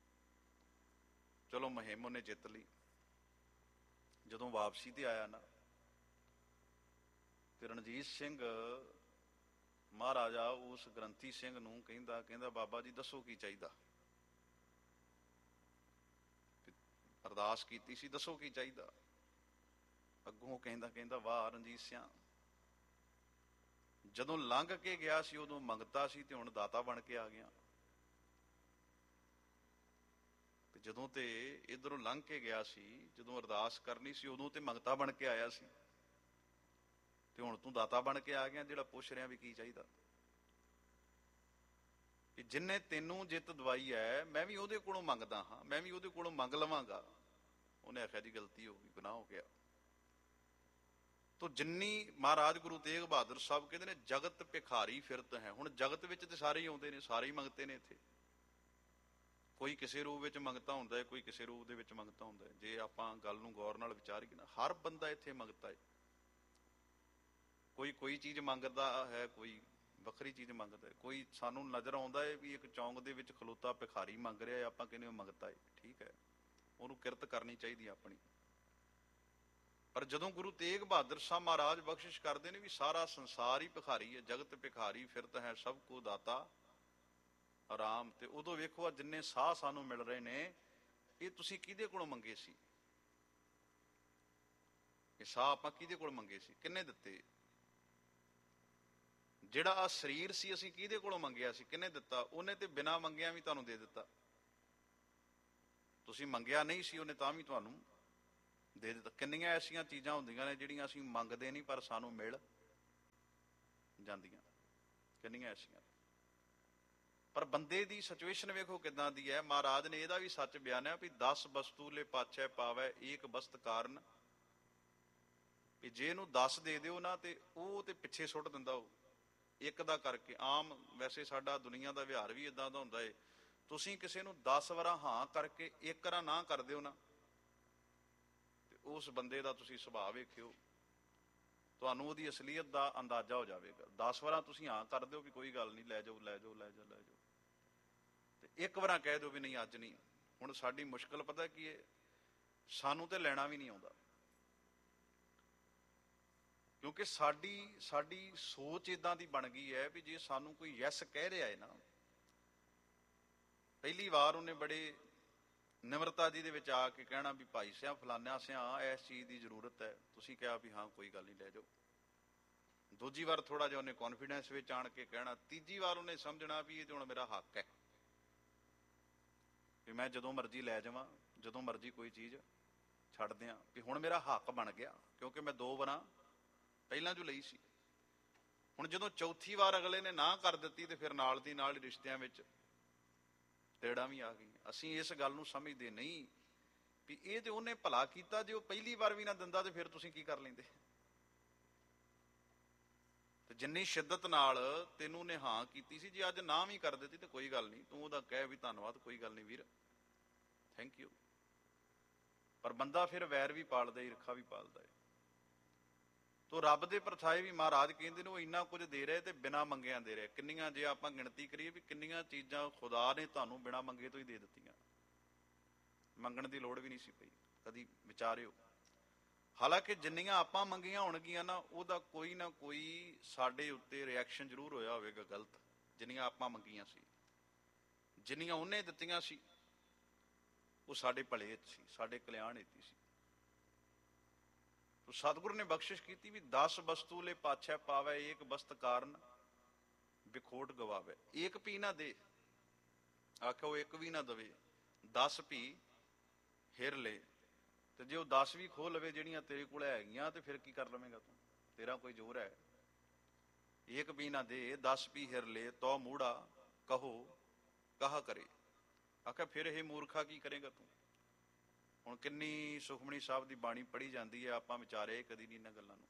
S1: ਚਲੋ ਮੁਹਿੰਮ ਉਹਨੇ ਜਿੱਤ ਲਈ। ਜਦੋਂ ਵਾਪਸੀ ਤੇ ਆਇਆ ਨਾ ਤੇ ਰਣਜੀਤ ਸਿੰਘ ਮਹਾਰਾਜਾ ਉਸ ਗ੍ਰੰਥੀ ਸਿੰਘ ਨੂੰ ਕਹਿੰਦਾ ਬਾਬਾ ਜੀ ਦੱਸੋ ਕੀ ਚਾਹੀਦਾ। ਅਰਦਾਸ ਕੀਤੀ ਸੀ, ਦੱਸੋ ਕੀ ਚਾਹੀਦਾ। ਅੱਗੋਂ ਕਹਿੰਦਾ ਵਾਹ ਰਣਜੀਤ ਸਿਆਂ, ਜਦੋਂ ਲੰਘ ਕੇ ਗਿਆ ਸੀ ਉਦੋਂ ਮੰਗਤਾ ਸੀ ਤੇ ਹੁਣ ਦਾਤਾ ਬਣ ਕੇ ਆ ਗਿਆ। ਤੇ ਜਦੋਂ ਤੇ ਇਧਰੋਂ ਲੰਘ ਕੇ ਗਿਆ ਸੀ, ਜਦੋਂ ਅਰਦਾਸ ਕਰਨੀ ਸੀ ਉਦੋਂ ਤੇ ਮੰਗਤਾ ਬਣ ਕੇ ਆਇਆ ਸੀ ਤੇ ਹੁਣ ਤੂੰ ਦਾਤਾ ਬਣ ਕੇ ਆ ਗਿਆ। ਜਿਹੜਾ ਪੁੱਛ ਰਿਹਾ ਵੀ ਕੀ ਚਾਹੀਦਾ, ਕਿ ਜਿੰਨੇ ਤੈਨੂੰ ਜਿੱਤ ਦਵਾਈ ਹੈ ਮੈਂ ਵੀ ਉਹਦੇ ਕੋਲੋਂ ਮੰਗਦਾ ਹਾਂ, ਮੈਂ ਵੀ ਉਹਦੇ ਕੋਲੋਂ ਮੰਗ ਲਵਾਂਗਾ। ਉਹਨੇ ਆਖਿਆ ਜੀ ਗਲਤੀ ਹੋ ਗਈ, ਗੁਨਾਹ ਹੋ ਗਿਆ। ਤੋ ਜਿੰਨੀ ਮਹਾਰਾਜ ਗੁਰੂ ਤੇਗ ਬਹਾਦਰ ਸਾਹਿਬ ਕਹਿੰਦੇ ਨੇ ਜਗਤ ਭਿਖਾਰੀ ਫਿਰਤ ਹੈ। ਹੁਣ ਜਗਤ ਵਿੱਚ ਤੇ ਸਾਰੇ ਹੀ ਆਉਂਦੇ ਨੇ, ਸਾਰੇ ਹੀ ਮੰਗਤੇ ਨੇ ਇੱਥੇ। ਕੋਈ ਕਿਸੇ ਰੂਪ ਵਿੱਚ ਮੰਗਤਾ ਹੁੰਦਾ ਹੈ, ਕੋਈ ਕਿਸੇ ਰੂਪ ਦੇ ਵਿੱਚ ਮੰਗਤਾ ਹੁੰਦਾ ਹੈ। ਜੇ ਆਪਾਂ ਗੱਲ ਨੂੰ ਗੌਰ ਨਾਲ ਵਿਚਾਰੀਏ ਨਾ, ਹਰ ਬੰਦਾ ਇੱਥੇ ਮੰਗਤਾ ਹੈ। ਕੋਈ ਚੀਜ਼ ਮੰਗਦਾ ਹੈ, ਕੋਈ ਵੱਖਰੀ ਚੀਜ਼ ਮੰਗਦਾ ਹੈ। ਕੋਈ ਸਾਨੂੰ ਨਜ਼ਰ ਆਉਂਦਾ ਹੈ ਵੀ ਇੱਕ ਚੌਂਕ ਦੇ ਵਿੱਚ ਖਲੋਤਾ ਭਿਖਾਰੀ ਮੰਗ ਰਿਹਾ ਹੈ, ਆਪਾਂ ਕਹਿੰਦੇ ਉਹ ਮੰਗਤਾ ਹੈ। ਠੀਕ ਹੈ, ਉਹਨੂੰ ਕਿਰਤ ਕਰਨੀ ਚਾਹੀਦੀ ਆਪਣੀ। ਪਰ ਜਦੋਂ ਗੁਰੂ ਤੇਗ ਬਹਾਦਰ ਸਾਹਿਬ ਮਹਾਰਾਜ ਬਖਸ਼ਿਸ਼ ਕਰਦੇ ਨੇ ਵੀ ਸਾਰਾ ਸੰਸਾਰ ਹੀ ਭਿਖਾਰੀ ਹੈ, ਜਗਤ ਭਿਖਾਰੀ ਫਿਰਤ ਹੈ, ਸਭ ਕੋ ਦਾਤਾ ਆਰਾਮ। ਤੇ ਉਦੋਂ ਵੇਖੋ ਆ ਜਿੰਨੇ ਸਾਹ ਸਾਨੂੰ ਮਿਲ ਰਹੇ ਨੇ, ਇਹ ਤੁਸੀਂ ਕਿਹਦੇ ਕੋਲੋਂ ਮੰਗੇ ਸੀ? ਇਹ ਸਾਹ ਆਪਾਂ ਕਿਹਦੇ ਕੋਲ ਮੰਗੇ ਸੀ? ਕਿੰਨੇ ਦਿੱਤੇ? ਜਿਹੜਾ ਆ ਸਰੀਰ ਸੀ ਅਸੀਂ ਕਿਹਦੇ ਕੋਲੋਂ ਮੰਗਿਆ ਸੀ? ਕਿੰਨੇ ਦਿੱਤਾ? ਉਹਨੇ ਤੇ ਬਿਨਾਂ ਮੰਗਿਆ ਵੀ ਤੁਹਾਨੂੰ ਦੇ ਦਿੱਤਾ। ਤੁਸੀਂ ਮੰਗਿਆ ਨਹੀਂ ਸੀ, ਉਹਨੇ ਤਾਂ ਵੀ ਤੁਹਾਨੂੰ ਦੇ ਦਿੱਤਾ। ਕਿੰਨੀਆਂ ਐਸੀਆਂ ਚੀਜ਼ਾਂ ਹੁੰਦੀਆਂ ਨੇ ਜਿਹੜੀਆਂ ਅਸੀਂ ਮੰਗਦੇ ਨਹੀਂ ਪਰ ਸਾਨੂੰ ਮਿਲ ਜਾਂਦੀਆਂ, ਕਿੰਨੀਆਂ ਐਸੀਆਂ। ਪਰ ਬੰਦੇ ਦੀ ਸਿਚੁਏਸ਼ਨ ਵੇਖੋ ਕਿੱਦਾਂ ਦੀ ਹੈ। ਮਹਾਰਾਜ ਨੇ ਇਹਦਾ ਵੀ ਸੱਚ ਬਿਆਨਿਆ ਵੀ 10 ਵਸਤੂ ਲੈ ਪਾਛੈ ਪਾਵੈ ਏਕ ਵਸਤ ਕਾਰਨ, ਵੀ ਜੇ ਇਹਨੂੰ 10 ਦੇ ਦਿਓ ਨਾ ਤੇ ਉਹ ਤੇ ਪਿੱਛੇ ਸੁੱਟ ਦਿੰਦਾ ਉਹ ਇੱਕ ਦਾ ਕਰਕੇ। ਆਮ ਵੈਸੇ ਸਾਡਾ ਦੁਨੀਆ ਦਾ ਵਿਹਾਰ ਵੀ ਇਦਾਂ ਦਾ ਹੁੰਦਾ ਏ, ਤੁਸੀਂ ਕਿਸੇ ਨੂੰ 10 ਵਾਰਾਂ ਹਾਂ ਕਰਕੇ ਇੱਕ ਵਾਰ ਨਾ ਕਰ ਦਿਓ ਨਾ, ਤੇ ਉਸ ਬੰਦੇ ਦਾ ਤੁਸੀਂ ਸੁਭਾਅ ਵੇਖਿਓ, ਤੁਹਾਨੂੰ ਉਹਦੀ ਅਸਲੀਅਤ ਦਾ ਅੰਦਾਜ਼ਾ ਹੋ ਜਾਵੇਗਾ। 10 ਵਾਰਾਂ ਤੁਸੀਂ ਹਾਂ ਕਰ ਦਿਓ ਵੀ ਕੋਈ ਗੱਲ ਨਹੀਂ, ਲੈ ਜਾਓ ਲੈ ਜਾਓ ਲੈ ਜਾਓ ਲੈ ਜਾਓ, ਤੇ ਇੱਕ ਵਾਰਾਂ ਕਹਿ ਦਿਓ ਵੀ ਨਹੀਂ ਅੱਜ ਨਹੀਂ। ਹੁਣ ਸਾਡੀ ਮੁਸ਼ਕਲ ਪਤਾ ਕੀ ਹੈ, ਸਾਨੂੰ ਤੇ ਲੈਣਾ ਵੀ ਨਹੀਂ ਆਉਂਦਾ, ਕਿਉਂਕਿ ਸਾਡੀ ਸੋਚ ਇਦਾਂ ਦੀ ਬਣ ਗਈ ਹੈ ਵੀ ਜੇ ਸਾਨੂੰ ਕੋਈ ਯੈਸ ਕਹਿ ਰਿਹਾ ਹੈ ਨਾ, ਪਹਿਲੀ ਵਾਰ ਉਹਨੇ ਬੜੇ ਨਿਮਰਤਾ ਜੀ ਦੇ ਵਿੱਚ ਆ ਕੇ ਕਹਿਣਾ ਵੀ ਭਾਈ ਸਿਆਂ ਫਲਾਨਿਆਂ ਸਿਆਂ ਇਸ ਚੀਜ਼ ਦੀ ਜ਼ਰੂਰਤ ਹੈ, ਤੁਸੀਂ ਕਿਹਾ ਵੀ ਹਾਂ ਕੋਈ ਗੱਲ ਨਹੀਂ ਲੈ ਜਾਓ। ਦੂਜੀ ਵਾਰ ਥੋੜਾ ਜਿਹਾ ਉਹਨੇ ਕੌਨਫੀਡੈਂਸ ਵਿੱਚ ਆਣ ਕੇ ਕਹਿਣਾ। ਤੀਜੀ ਵਾਰ ਉਹਨੇ ਸਮਝਣਾ ਵੀ ਇਹ ਤੇ ਹੁਣ ਮੇਰਾ ਹੱਕ ਹੈ, ਵੀ ਮੈਂ ਜਦੋਂ ਮਰਜ਼ੀ ਲੈ ਜਾਵਾਂ, ਜਦੋਂ ਮਰਜ਼ੀ ਕੋਈ ਚੀਜ਼ ਛੱਡ ਦਿਆਂ, ਵੀ ਹੁਣ ਮੇਰਾ ਹੱਕ ਬਣ ਗਿਆ, ਕਿਉਂਕਿ ਮੈਂ 2 ਵਾਰਾਂ ਪਹਿਲਾਂ ਜੋ ਲਈ ਸੀ। ਹੁਣ ਜਦੋਂ ਚੌਥੀ ਵਾਰ ਅਗਲੇ ਨੇ ਨਾ ਕਰ ਦਿੱਤੀ ਤੇ ਫਿਰ ਨਾਲ ਦੀ ਨਾਲ ਰਿਸ਼ਤਿਆਂ ਵਿੱਚ ਤੇੜਾਂ ਵੀ ਆ ਗਈਆਂ। ਅਸੀਂ ਇਸ ਗੱਲ ਨੂੰ ਸਮਝਦੇ ਨਹੀਂ ਵੀ ਇਹ ਤੇ ਉਹਨੇ ਭਲਾ ਕੀਤਾ, ਜੇ ਉਹ ਪਹਿਲੀ ਵਾਰ ਵੀ ਨਾ ਦਿੰਦਾ ਤੇ ਫਿਰ ਤੁਸੀਂ ਕੀ ਕਰ ਲੈਂਦੇ। ਤੇ ਜਿੰਨੀ ਸ਼ਿੱਦਤ ਨਾਲ ਤੈਨੂੰ ਨੇ ਹਾਂ ਕੀਤੀ ਸੀ, ਜੇ ਅੱਜ ਨਾ ਵੀ ਕਰ ਦਿੱਤੀ ਤੇ ਕੋਈ ਗੱਲ ਨਹੀਂ, ਤੂੰ ਉਹਦਾ ਕਹਿ ਵੀ ਧੰਨਵਾਦ, ਕੋਈ ਗੱਲ ਨਹੀਂ ਵੀਰ, ਥੈਂਕ ਯੂ। ਪਰ ਬੰਦਾ ਫਿਰ ਵੈਰ ਵੀ ਪਾਲਦਾ, ਈਰਖਾ ਵੀ ਪਾਲਦਾ ਹੈ। ਤੋ ਰੱਬ ਦੇ ਪਰਛਾਏ ਵੀ ਮਹਾਰਾਜ ਕਹਿੰਦੇ ਨੇ ਉਹ ਇੰਨਾ ਕੁਝ ਦੇ ਰਹੇ ਤੇ ਬਿਨਾਂ ਮੰਗਿਆਂ ਦੇ ਰਹੇ। ਕਿੰਨੀਆਂ ਜੇ ਆਪਾਂ ਗਿਣਤੀ ਕਰੀਏ ਵੀ ਕਿੰਨੀਆਂ ਚੀਜ਼ਾਂ ਖੁਦਾ ਨੇ ਤੁਹਾਨੂੰ ਬਿਨਾਂ ਮੰਗੇ ਤੋਂ ਹੀ ਦੇ ਦਿੱਤੀਆਂ, ਮੰਗਣ ਦੀ ਲੋੜ ਵੀ ਨਹੀਂ ਸੀ ਪਈ। ਕਦੀ ਵਿਚਾਰਿਓ, ਹਾਲਾਂਕਿ ਜਿੰਨੀਆਂ ਆਪਾਂ ਮੰਗੀਆਂ ਹੋਣਗੀਆਂ ਨਾ, ਉਹਦਾ ਕੋਈ ਨਾ ਕੋਈ ਸਾਡੇ ਉੱਤੇ ਰਿਐਕਸ਼ਨ ਜ਼ਰੂਰ ਹੋਇਆ ਹੋਵੇਗਾ ਗਲਤ। ਜਿੰਨੀਆਂ ਆਪਾਂ ਮੰਗੀਆਂ ਸੀ, ਜਿੰਨੀਆਂ ਉਹਨੇ ਦਿੱਤੀਆਂ ਸੀ, ਉਹ ਸਾਡੇ ਭਲੇ ਸੀ, ਸਾਡੇ ਕਲਿਆਣ ਇਤੀ ਸੀ। ਸਤਿਗੁਰੂ ਨੇ ਬਖਸ਼ਿਸ਼ ਕੀਤੀ ਵੀ 10 ਵਸਤੂ ਲੈ ਪਾਛੈ ਪਾਵੈ ਏਕ ਵਸਤ ਕਾਰਨ ਵਿਖੋਟ ਗਵਾਵੇ। ਏਕ ਪੀ ਨਾ ਦੇ, ਆਖੋ ਇੱਕ ਵੀ ਨਾ ਦਵੇ, 10 ਪੀ ਹਿਰ ਲੈ। ਤੇ ਜੇ ਉਹ 10 ਵੀ ਖੋਹ ਲਵੇ ਜਿਹੜੀਆਂ ਤੇਰੇ ਕੋਲ ਹੈਗੀਆਂ, ਤੇ ਫਿਰ ਕੀ ਕਰ ਲਵੇਂਗਾ ਤੂੰ, ਤੇਰਾ ਕੋਈ ਜ਼ੋਰ ਹੈ। ਏਕ ਪੀ ਨਾ ਦੇ 10 ਪੀ ਹਿਰ ਲੈ, ਤੋ ਮੂੜਾ ਕਹੋ ਕਹਾ ਕਰੇ। ਆਖਿਆ ਫਿਰ ਇਹ ਮੂਰਖਾ ਕੀ ਕਰੇਗਾ ਤੂੰ। ਹੁਣ ਕਿੰਨੀ ਸੁਖਮਣੀ ਸਾਹਿਬ ਦੀ ਬਾਣੀ ਪੜ੍ਹੀ ਜਾਂਦੀ ਹੈ, ਆਪਾਂ ਵਿਚਾਰੇ ਕਦੀ ਨਹੀਂ ਇਹਨਾਂ ਗੱਲਾਂ ਨੂੰ।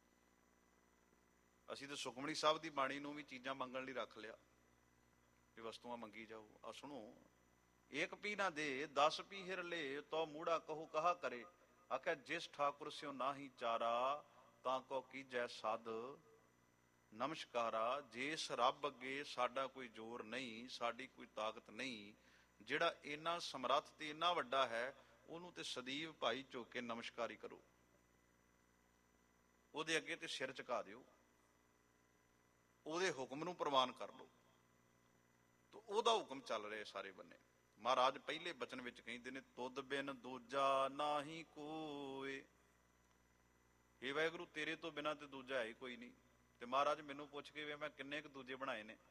S1: ਅਸੀਂ ਤਾਂ ਸੁਖਮਣੀ ਸਾਹਿਬ ਦੀ ਬਾਣੀ ਨੂੰ ਵੀ ਚੀਜ਼ਾਂ ਮੰਗਣ ਲਈ ਰੱਖ ਲਿਆ, ਵੀ ਵਸਤੂਆਂ ਮੰਗੀ ਜਾਓ। ਆ ਸੁਣੋ, ਏਕ ਪੀ ਨਾ ਦੇ 10 ਪੀ ਹਿਰ ਲੈ, ਤੋ ਮੂੜਾ ਕਹੋ ਕਹਾ ਕਰੇ। ਆਖਿਆ ਜਿਸ ਠਾਕੁਰ ਸਿਓ ਨਾਹੀ ਚਾਰਾ, ਤਾਂ ਕੋ ਕੀਜੈ ਸਦ ਨਮਸਕਾਰਾ। ਜਿਸ ਰੱਬ ਅੱਗੇ ਸਾਡਾ ਕੋਈ ਜ਼ੋਰ ਨਹੀਂ, ਸਾਡੀ ਕੋਈ ਤਾਕਤ ਨਹੀਂ, ਜਿਹੜਾ ਇੰਨਾ ਸਮਰੱਥ ਤੇ ਇੰਨਾ ਵੱਡਾ ਹੈ, ਉਹਨੂੰ ਤੇ ਸਦੀਵ ਭਾਈ ਝੁਕ ਕੇ ਨਮਸਕਾਰੀ ਕਰੋ, ਉਹਦੇ ਅੱਗੇ ਤੇ ਸਿਰ ਝੁਕਾ ਦਿਓ, ਉਹਦੇ ਹੁਕਮ ਨੂੰ ਪ੍ਰਵਾਨ ਕਰ ਲਓ। ਤਾਂ ਉਹਦਾ ਹੁਕਮ ਚੱਲ ਰਿਹਾ ਸਾਰੇ ਬੰਨੇ। ਮਹਾਰਾਜ ਪਹਿਲੇ ਬਚਨ ਵਿੱਚ ਕਹਿੰਦੇ ਨੇ, ਤੁਧ ਬਿਨ ਦੂਜਾ ਨਾਹੀ ਕੋਇ। ਇਹ ਵਾਹਿਗੁਰੂ ਤੇਰੇ ਤੋਂ ਬਿਨਾਂ ਤੇ ਦੂਜਾ ਹੈ ਹੀ ਕੋਈ ਨਹੀਂ। ਤੇ ਮਹਾਰਾਜ ਮੈਨੂੰ ਪੁੱਛ ਕੇ ਵੇ ਮੈਂ ਕਿੰਨੇ ਕੁ ਦੂਜੇ ਬਣਾਏ ਨੇ।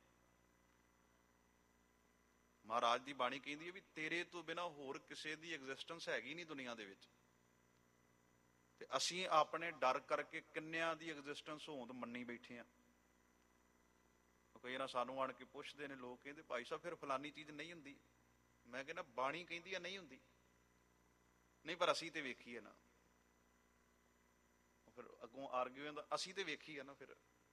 S1: ਮਹਾਰਾਜ ਦੀ ਬਾਣੀ ਕਹਿੰਦੀ ਹੈ ਵੀ ਤੇਰੇ ਤੋਂ ਬਿਨਾਂ ਹੋਰ ਕਿਸੇ ਦੀ ਐਗਜ਼ਿਸਟੈਂਸ ਹੈਗੀ ਨਹੀਂ ਦੁਨੀਆ ਦੇ ਵਿੱਚ। ਤੇ ਅਸੀਂ ਆਪਣੇ ਡਰ ਕਰਕੇ ਕਿੰਨਿਆਂ ਦੀ ਐਗਜ਼ਿਸਟੈਂਸ ਹੋਂਦ ਮੰਨੀ ਬੈਠੇ ਆ। ਕਈ ਵਾਰ ਸਾਨੂੰ ਆਣ ਕੇ ਪੁੱਛਦੇ ਨੇ ਲੋਕ, ਕਹਿੰਦੇ ਭਾਈ ਸਾਹਿਬ ਫਿਰ ਫਲਾਨੀ ਚੀਜ਼ ਨਹੀਂ ਹੁੰਦੀ। ਮੈਂ ਕਹਿੰਦਾ ਬਾਣੀ ਕਹਿੰਦੀ ਆ ਨਹੀਂ ਹੁੰਦੀ, ਨਹੀਂ ਪਰ ਅਸੀਂ ਤੇ ਵੇਖੀ ਹੈ ਨਾ। ਫਿਰ ਅੱਗੋਂ ਆਰਗਿਊ ਹੁੰਦਾ, ਅਸੀਂ ਤੇ ਵੇਖੀ ਆ ਨਾ, ਫਿਰ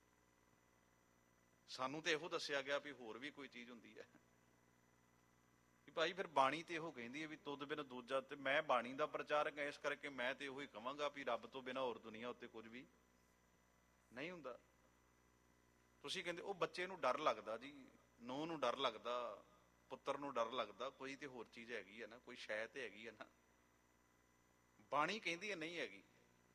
S1: ਸਾਨੂੰ ਤੇ ਇਹੋ ਦੱਸਿਆ ਗਿਆ ਵੀ ਹੋਰ ਵੀ ਕੋਈ ਚੀਜ਼ ਹੁੰਦੀ ਹੈ। ਭਾਈ ਫਿਰ ਬਾਣੀ ਤੇ ਇਹੋ ਕਹਿੰਦੀ ਹੈ ਵੀ ਤੁਧ ਬਿਨ ਦੂਜਾ। ਤੇ ਮੈਂ ਬਾਣੀ ਦਾ ਪ੍ਰਚਾਰਕ ਹਾਂ, ਇਸ ਕਰਕੇ ਮੈਂ ਤੇ ਇਹੋ ਹੀ ਕਹਾਂਗਾ ਵੀ ਰੱਬ ਤੋਂ ਬਿਨਾਂ ਹੋਰ ਦੁਨੀਆ ਉੱਤੇ ਕੁਝ ਵੀ ਨਹੀਂ ਹੁੰਦਾ। ਤੁਸੀਂ ਕਹਿੰਦੇ ਉਹ ਬੱਚੇ ਨੂੰ ਡਰ ਲੱਗਦਾ ਜੀ, ਨੂੰਹ ਨੂੰ ਡਰ ਲੱਗਦਾ, ਪੁੱਤਰ ਨੂੰ ਡਰ ਲੱਗਦਾ, ਕੋਈ ਤੇ ਹੋਰ ਚੀਜ਼ ਹੈਗੀ ਹੈ ਨਾ, ਕੋਈ ਸ਼ੈ ਤੇ ਹੈਗੀ ਹੈ ਨਾ। ਬਾਣੀ ਕਹਿੰਦੀ ਹੈ ਨਹੀਂ ਹੈਗੀ।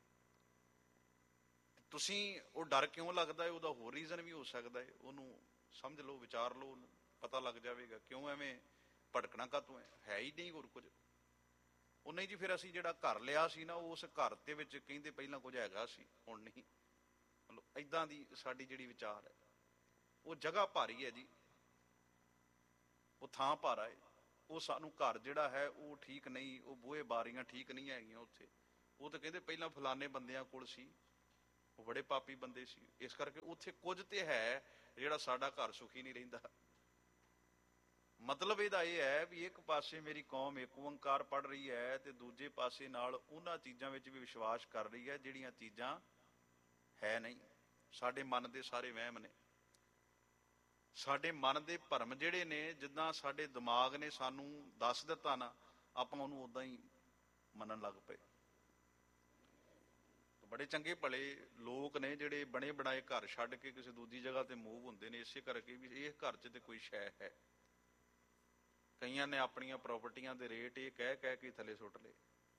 S1: ਤੁਸੀਂ ਉਹ ਡਰ ਕਿਉਂ ਲੱਗਦਾ ਹੈ, ਉਹਦਾ ਹੋਰ ਰੀਜ਼ਨ ਵੀ ਹੋ ਸਕਦਾ ਹੈ, ਉਹਨੂੰ ਸਮਝ ਲਓ, ਵਿਚਾਰ ਲਓ, ਉਹਨੂੰ ਪਤਾ ਲੱਗ ਜਾਵੇਗਾ ਕਿਉਂ ਐਵੇਂ ਭਟਕਣਾ ਕਾਹਤੋਂ ਹੈ ਹੀ ਨਹੀਂ ਹੋਰ ਕੁਝ। ਉਹ ਨਹੀਂ ਜੀ ਫਿਰ ਅਸੀਂ ਜਿਹੜਾ ਘਰ ਲਿਆ ਸੀ ਨਾ, ਉਸ ਘਰ ਦੇ ਵਿੱਚ ਕਹਿੰਦੇ ਪਹਿਲਾਂ ਕੁਝ ਹੈਗਾ ਸੀ, ਹੁਣ ਨਹੀਂ। ਮਤਲਬ ਏਦਾਂ ਦੀ ਸਾਡੀ ਜਿਹੜੀ ਵਿਚਾਰ ਹੈ। ਉਹ ਜਗ੍ਹਾ ਭਾਰੀ ਹੈ ਜੀ, ਉਹ ਥਾਂ ਭਾਰਾ ਹੈ। ਉਹ ਸਾਨੂੰ ਘਰ ਜਿਹੜਾ ਹੈ ਉਹ ਠੀਕ ਨਹੀਂ, ਉਹ ਬੂਹੇ ਬਾਰੀਆਂ ਠੀਕ ਨਹੀਂ ਹੈਗੀਆਂ ਉੱਥੇ, ਉਹ ਤਾਂ ਕਹਿੰਦੇ ਪਹਿਲਾਂ ਫਲਾਣੇ ਬੰਦਿਆਂ ਕੋਲ ਸੀ, ਉਹ ਬੜੇ ਪਾਪੀ ਬੰਦੇ ਸੀ, ਇਸ ਕਰਕੇ ਉੱਥੇ ਕੁਝ ਤੇ ਹੈ ਜਿਹੜਾ ਸਾਡਾ ਘਰ ਸੁਖੀ ਨਹੀਂ ਰਹਿੰਦਾ। ਮਤਲਬ ਇਹਦਾ ਇਹ ਹੈ ਵੀ ਇੱਕ ਪਾਸੇ ਮੇਰੀ ਕੌਮ ਇੱਕ ਓੰਕਾਰ ਪੜ੍ਹ ਰਹੀ ਹੈ ਤੇ ਦੂਜੇ ਪਾਸੇ ਨਾਲ ਉਹਨਾਂ ਚੀਜ਼ਾਂ ਵਿੱਚ ਵੀ ਵਿਸ਼ਵਾਸ ਕਰ ਰਹੀ ਹੈ ਜਿਹੜੀਆਂ ਚੀਜ਼ਾਂ ਹੈ ਨਹੀਂ। ਸਾਡੇ ਮਨ ਦੇ ਸਾਰੇ ਵਹਿਮ ਨੇ, ਸਾਡੇ ਮਨ ਦੇ ਭਰਮ ਜਿਹੜੇ ਨੇ, ਜਿੱਦਾਂ ਸਾਡੇ ਦਿਮਾਗ ਨੇ ਸਾਨੂੰ ਦੱਸ ਦਿੱਤਾ ਨਾ, ਆਪਾਂ ਉਹਨੂੰ ਉਦਾਂ ਹੀ ਮੰਨਣ ਲੱਗ ਪਏ। ਬੜੇ ਚੰਗੇ ਭਲੇ ਲੋਕ ਨੇ ਜਿਹੜੇ ਬਣੇ ਬਣਾਏ ਘਰ ਛੱਡ ਕੇ ਕਿਸੇ ਦੂਜੀ ਜਗ੍ਹਾ ਤੇ ਮੂਵ ਹੁੰਦੇ ਨੇ, ਇਸੇ ਕਰਕੇ ਵੀ ਇਹ ਘਰ 'ਚ ਤੇ ਕੋਈ ਸ਼ੈ ਹੈ। ਕਈਆਂ ਨੇ ਆਪਣੀਆਂ ਪ੍ਰਾਪਰਟੀਆਂ ਦੇ ਰੇਟ ਇਹ ਕਹਿ ਕਹਿ ਕੇ ਥੱਲੇ ਸੁੱਟ ਲਏ।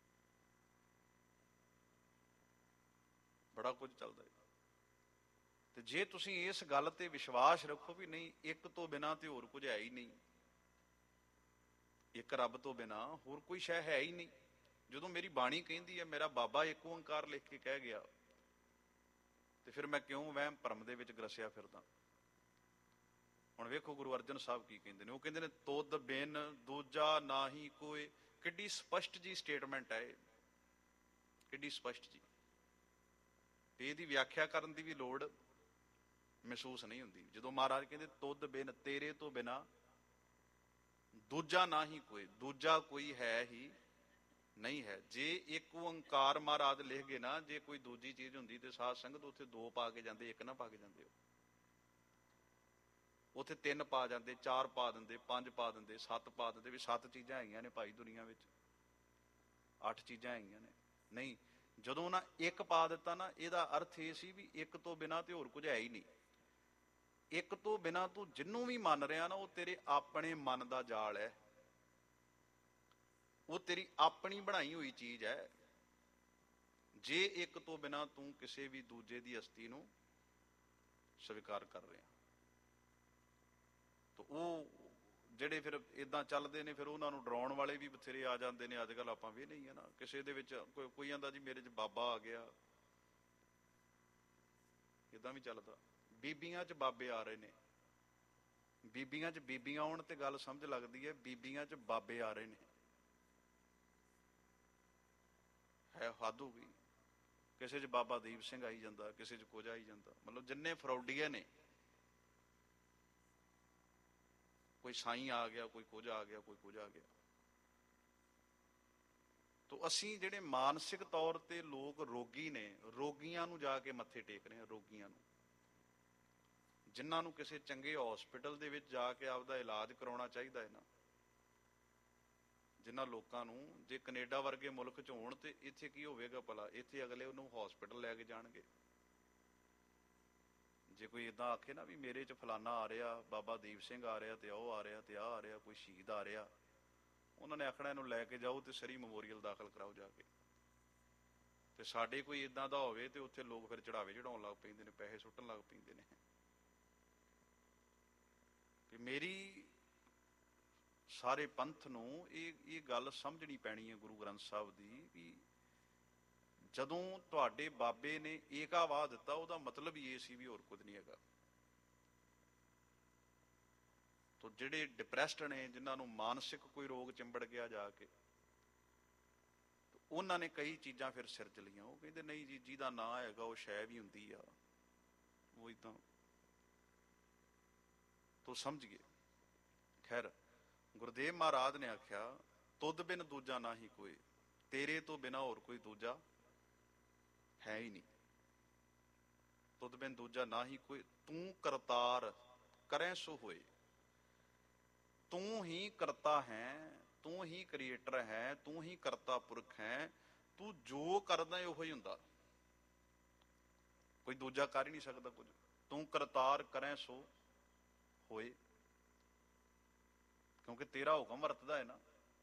S1: ਬੜਾ ਕੁਝ ਚੱਲਦਾ ਹੈ। ਤੇ ਜੇ ਤੁਸੀਂ ਇਸ ਗੱਲ ਤੇ ਵਿਸ਼ਵਾਸ ਰੱਖੋ ਵੀ ਨਹੀਂ, ਇੱਕ ਤੋਂ ਬਿਨਾਂ ਤੇ ਹੋਰ ਕੁਝ ਹੈ ਹੀ ਨਹੀਂ, ਇੱਕ ਰੱਬ ਤੋਂ ਬਿਨਾਂ ਹੋਰ ਕੋਈ ਸ਼ੈ ਹੈ ਹੀ ਨਹੀਂ। ਜਦੋਂ ਮੇਰੀ ਬਾਣੀ ਕਹਿੰਦੀ ਹੈ ਮੇਰਾ ਬਾਬਾ ਇੱਕ ਓੰਕਾਰ ਲਿਖ ਕੇ ਕਹਿ ਗਿਆ, ਤੇ ਫਿਰ ਮੈਂ ਕਿਉਂ ਵਹਿਮ ਭਰਮ ਦੇ ਵਿੱਚ ਗਰਸਿਆ ਫਿਰਦਾ। ਹੁਣ ਵੇਖੋ ਗੁਰੂ ਅਰਜਨ ਸਾਹਿਬ ਕੀ ਕਹਿੰਦੇ ਨੇ, ਉਹ ਕਹਿੰਦੇ ਨੇ ਤੁਧ ਬਿਨ ਦੂਜਾ ਨਾਹੀ ਕੋਈ। ਕਿੱਡੀ ਸਪਸ਼ਟ ਜੀ ਸਟੇਟਮੈਂਟ ਹੈ ਇਹ, ਕਿੱਡੀ ਸਪਸ਼ਟ ਜੀ। ਤੇ ਇਹਦੀ ਵਿਆਖਿਆ ਕਰਨ ਦੀ ਵੀ ਲੋੜ ਮਹਿਸੂਸ ਨਹੀਂ ਹੁੰਦੀ। ਜਦੋਂ ਮਹਾਰਾਜ ਕਹਿੰਦੇ ਤੁਧ ਬਿਨ, ਤੇਰੇ ਤੋਂ ਬਿਨਾ ਦੂਜਾ ਨਾਹੀ ਕੋਈ, ਦੂਜਾ ਕੋਈ ਹੈ ਹੀ ਨਹੀਂ ਹੈ। ਜੇ ਇੱਕ ਓੰਕਾਰ ਮਹਾਰਾਜ ਲਿਖ ਗਏ ਨਾ, ਜੇ ਕੋਈ ਦੂਜੀ ਚੀਜ਼ ਹੁੰਦੀ ਤੇ ਸਾਧ ਸੰਗਤ ਉੱਥੇ 2 ਪਾ ਕੇ ਜਾਂਦੇ, 1 ਨਾ ਪਾ ਕੇ ਜਾਂਦੇ। ਉੱਥੇ 3 ਪਾ ਜਾਂਦੇ, 4 ਪਾ ਦਿੰਦੇ, 5 ਪਾ ਦਿੰਦੇ, 7 ਪਾ ਦਿੰਦੇ, ਵੀ 7 ਚੀਜ਼ਾਂ ਹੈਗੀਆਂ ਨੇ ਭਾਈ ਦੁਨੀਆ ਵਿੱਚ, 8 ਚੀਜ਼ਾਂ ਹੈਗੀਆਂ ਨੇ। ਨਹੀਂ, ਜਦੋਂ ਉਹਨਾਂ 1 ਪਾ ਦਿੱਤਾ ਨਾ, ਇਹਦਾ ਅਰਥ ਇਹ ਸੀ ਵੀ ਇੱਕ ਤੋਂ ਬਿਨਾਂ ਤੇ ਹੋਰ ਕੁਝ ਹੈ ਹੀ ਨਹੀਂ। ਇੱਕ ਤੋਂ ਬਿਨਾਂ ਤੂੰ ਜਿਹਨੂੰ ਵੀ ਮੰਨ ਰਿਹਾ ਨਾ, ਉਹ ਤੇਰੇ ਆਪਣੇ ਮਨ ਦਾ ਜਾਲ ਹੈ, ਉਹ ਤੇਰੀ ਆਪਣੀ ਬਣਾਈ ਹੋਈ ਚੀਜ਼ ਹੈ। ਜੇ ਇੱਕ ਤੋਂ ਬਿਨਾਂ ਤੂੰ ਕਿਸੇ ਵੀ ਦੂਜੇ ਦੀ ਹਸਤੀ ਨੂੰ ਸਵੀਕਾਰ ਕਰ ਰਿਹਾ, ਤਾਂ ਉਹ ਜਿਹੜੇ ਫਿਰ ਇਦਾਂ ਚੱਲਦੇ ਨੇ, ਫਿਰ ਉਹਨਾਂ ਨੂੰ ਡਰਾਉਣ ਵਾਲੇ ਵੀ ਬਥੇਰੇ ਆ ਜਾਂਦੇ ਨੇ। ਅੱਜ ਕੱਲ ਆਪਾਂ ਵੀ ਨਹੀਂ ਹੈ ਨਾ, ਕਿਸੇ ਦੇ ਵਿੱਚ ਕੋਈ ਆਂਦਾ ਜੀ ਮੇਰੇ 'ਚ ਬਾਬਾ ਆ ਗਿਆ, ਇਦਾਂ ਵੀ ਚੱਲਦਾ। ਬੀਬੀਆਂ 'ਚ ਬਾਬੇ ਆ ਰਹੇ ਨੇ, ਬੀਬੀਆਂ 'ਚ ਬੀਬੀਆਂ ਆਉਣ ਤੇ ਗੱਲ ਸਮਝ ਲੱਗਦੀ ਹੈ, ਬੀਬੀਆਂ 'ਚ ਬਾਬੇ ਆ ਰਹੇ ਨੇ, ਹੈ ਹੱਦ ਹੋ ਗਈ। ਕਿਸੇ 'ਚ ਬਾਬਾ ਦੀਪ ਸਿੰਘ ਆਈ ਜਾਂਦਾ, ਕਿਸੇ 'ਚ ਕੁਝ ਆਈ ਜਾਂਦਾ। ਮਤਲਬ ਜਿੰਨੇ ਫਰੌਡੀਏ ਨੇ, ਕੋਈ ਸਾਈਂ ਆ ਗਿਆ, ਕੋਈ ਕੁਝ ਆ ਗਿਆ, ਕੋਈ ਕੁਝ ਆ ਗਿਆ। ਤੋ ਅਸੀਂ ਜਿਹੜੇ ਮਾਨਸਿਕ ਤੌਰ ਤੇ ਲੋਕ ਰੋਗੀ ਨੇ, ਰੋਗੀਆਂ ਨੂੰ ਜਾ ਕੇ ਮੱਥੇ ਟੇਕ ਰਹੇ ਹਾਂ, ਰੋਗੀਆਂ ਨੂੰ, ਜਿਨ੍ਹਾਂ ਨੂੰ ਕਿਸੇ ਚੰਗੇ ਹਸਪੀਟਲ ਦੇ ਵਿੱਚ ਜਾ ਕੇ ਆਪਦਾ ਇਲਾਜ ਕਰਾਉਣਾ ਚਾਹੀਦਾ ਹੈ ਨਾ। ਜਿਨ੍ਹਾਂ ਲੋਕਾਂ ਨੂੰ, ਜੇ ਕੈਨੇਡਾ ਵਰਗੇ ਮੁਲਕ 'ਚ ਹੋਣ ਤੇ ਇੱਥੇ ਕੀ ਹੋਵੇਗਾ ਭਲਾ, ਇੱਥੇ ਅਗਲੇ ਉਹਨੂੰ ਹਸਪੀਟਲ ਲੈ ਕੇ ਜਾਣਗੇ। ਜੇ ਕੋਈ ਇਦਾਂ ਆਖੇ ਨਾ ਵੀ ਮੇਰੇ 'ਚ ਫਲਾਨਾ ਆ ਰਿਹਾ, ਬਾਬਾ ਦੀਪ ਸਿੰਘ ਆ ਰਿਹਾ, ਤੇ ਉਹ ਆ ਰਿਹਾ, ਤੇ ਆਹ ਆ ਰਿਹਾ, ਕੋਈ ਸ਼ਹੀਦ ਆ ਰਿਹਾ, ਉਹਨਾਂ ਨੇ ਆਖਣਾ ਇਹਨੂੰ ਲੈ ਕੇ ਜਾਓ ਤੇ ਸਰੀ ਮੈਮੋਰੀਅਲ ਦਾਖਲ ਕਰਾਓ ਜਾ ਕੇ। ਤੇ ਸਾਡੇ ਕੋਈ ਇਦਾਂ ਦਾ ਹੋਵੇ ਤੇ ਉੱਥੇ ਲੋਕ ਫਿਰ ਚੜਾਵੇ ਚੜਾਉਣ ਲੱਗ ਪੈਂਦੇ ਨੇ, ਪੈਸੇ ਸੁੱਟਣ ਲੱਗ ਪੈਂਦੇ ਨੇ। ਤੇ ਮੇਰੀ ਸਾਰੇ ਪੰਥ ਨੂੰ ਇਹ ਗੱਲ ਸਮਝਣੀ ਪੈਣੀ ਹੈ ਗੁਰੂ ਗ੍ਰੰਥ ਸਾਹਿਬ ਦੀ, ਵੀ ਜਦੋਂ ਤੁਹਾਡੇ ਬਾਬੇ ਨੇ ਏਕਾਵਾਦ ਦਿੱਤਾ, ਉਹਦਾ ਮਤਲਬ ਹੀ ਇਹ ਸੀ ਵੀ ਹੋਰ ਕੁਝ ਨਹੀਂ ਹੈਗਾ। ਤੋ ਜਿਹੜੇ ਡਿਪਰੈਸਡ ਨੇ, ਜਿਨ੍ਹਾਂ ਨੂੰ ਮਾਨਸਿਕ ਕੋਈ ਰੋਗ ਚਿੰਬੜ ਗਿਆ ਜਾ ਕੇ, ਉਹਨਾਂ ਨੇ ਕਈ ਚੀਜ਼ਾਂ ਫਿਰ ਸਿਰਜ ਲਈਆਂ। ਉਹ ਕਹਿੰਦੇ ਨਹੀਂ ਜੀ, ਜਿਹਦਾ ਨਾਂ ਹੈਗਾ ਉਹ ਸ਼ੈ ਵੀ ਹੁੰਦੀ ਆ, ਉਹ ਏਦਾਂ ਤੋ ਸਮਝ ਗਏ। ਖੈਰ, ਗੁਰਦੇਵ ਮਹਾਰਾਜ ਨੇ ਆਖਿਆ ਤੁਧ ਬਿਨ ਦੂਜਾ ਨਾਹੀ ਕੋਈ, ਤੇਰੇ ਤੋਂ ਬਿਨਾਂ ਹੋਰ ਕੋਈ ਦੂਜਾ ਹੈ ਹੀ ਨਹੀਂ। ਤੁਧ ਬਿਨ ਦੂਜਾ ਨਾਹੀ ਕੋਈ, ਤੂੰ ਕਰਤਾਰ ਕਰੈ ਸੋ ਹੋਏ। ਤੂੰ ਹੀ ਕਰਤਾ ਹੈ, ਤੂੰ ਹੀ ਕ੍ਰੀਏਟਰ ਹੈ, ਤੂੰ ਹੀ ਕਰਤਾ ਪੁਰਖ ਹੈ। ਤੂੰ ਜੋ ਕਰਦਾ ਉਹੀ ਹੁੰਦਾ, ਕੋਈ ਦੂਜਾ ਕਰ ਹੀ ਨਹੀਂ ਸਕਦਾ ਕੁਝ। ਤੂੰ ਕਰਤਾਰ ਕਰੈ ਸੋ ਹੋਏ, ਕਿਉਂਕਿ ਤੇਰਾ ਹੁਕਮ ਵਰਤਦਾ ਹੈ ਨਾ।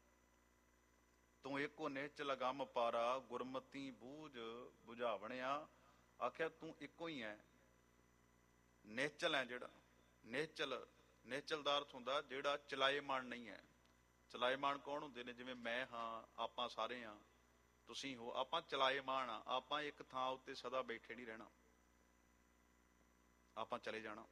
S1: ਤੂੰ ਏਕੋ ਨਿਹਚਲ ਅਗੰਮ ਪਾਰਾ, ਗੁਰਮਤੀ ਬੂਝ ਬੁਝਾਵਣਿਆ। ਆਖਿਆ ਤੂੰ ਇੱਕੋ ਹੀ ਹੈ, ਨਿਹਚਲ ਹੈ। ਜਿਹੜਾ ਨਿਹਚਲ ਦਾ ਅਰਥ ਹੁੰਦਾ ਜਿਹੜਾ ਚਲਾਏਮਾਨ ਨਹੀਂ ਹੈ। ਚਲਾਏਮਾਨ ਕੌਣ ਹੁੰਦੇ ਨੇ? ਜਿਵੇਂ ਮੈਂ ਹਾਂ, ਆਪਾਂ ਸਾਰੇ ਹਾਂ, ਤੁਸੀਂ ਹੋ, ਆਪਾਂ ਚਲਾਏਮਾਨ ਆ। ਆਪਾਂ ਇੱਕ ਥਾਂ ਉੱਤੇ ਸਦਾ ਬੈਠੇ ਨਹੀਂ ਰਹਿਣਾ, ਆਪਾਂ ਚਲੇ ਜਾਣਾ।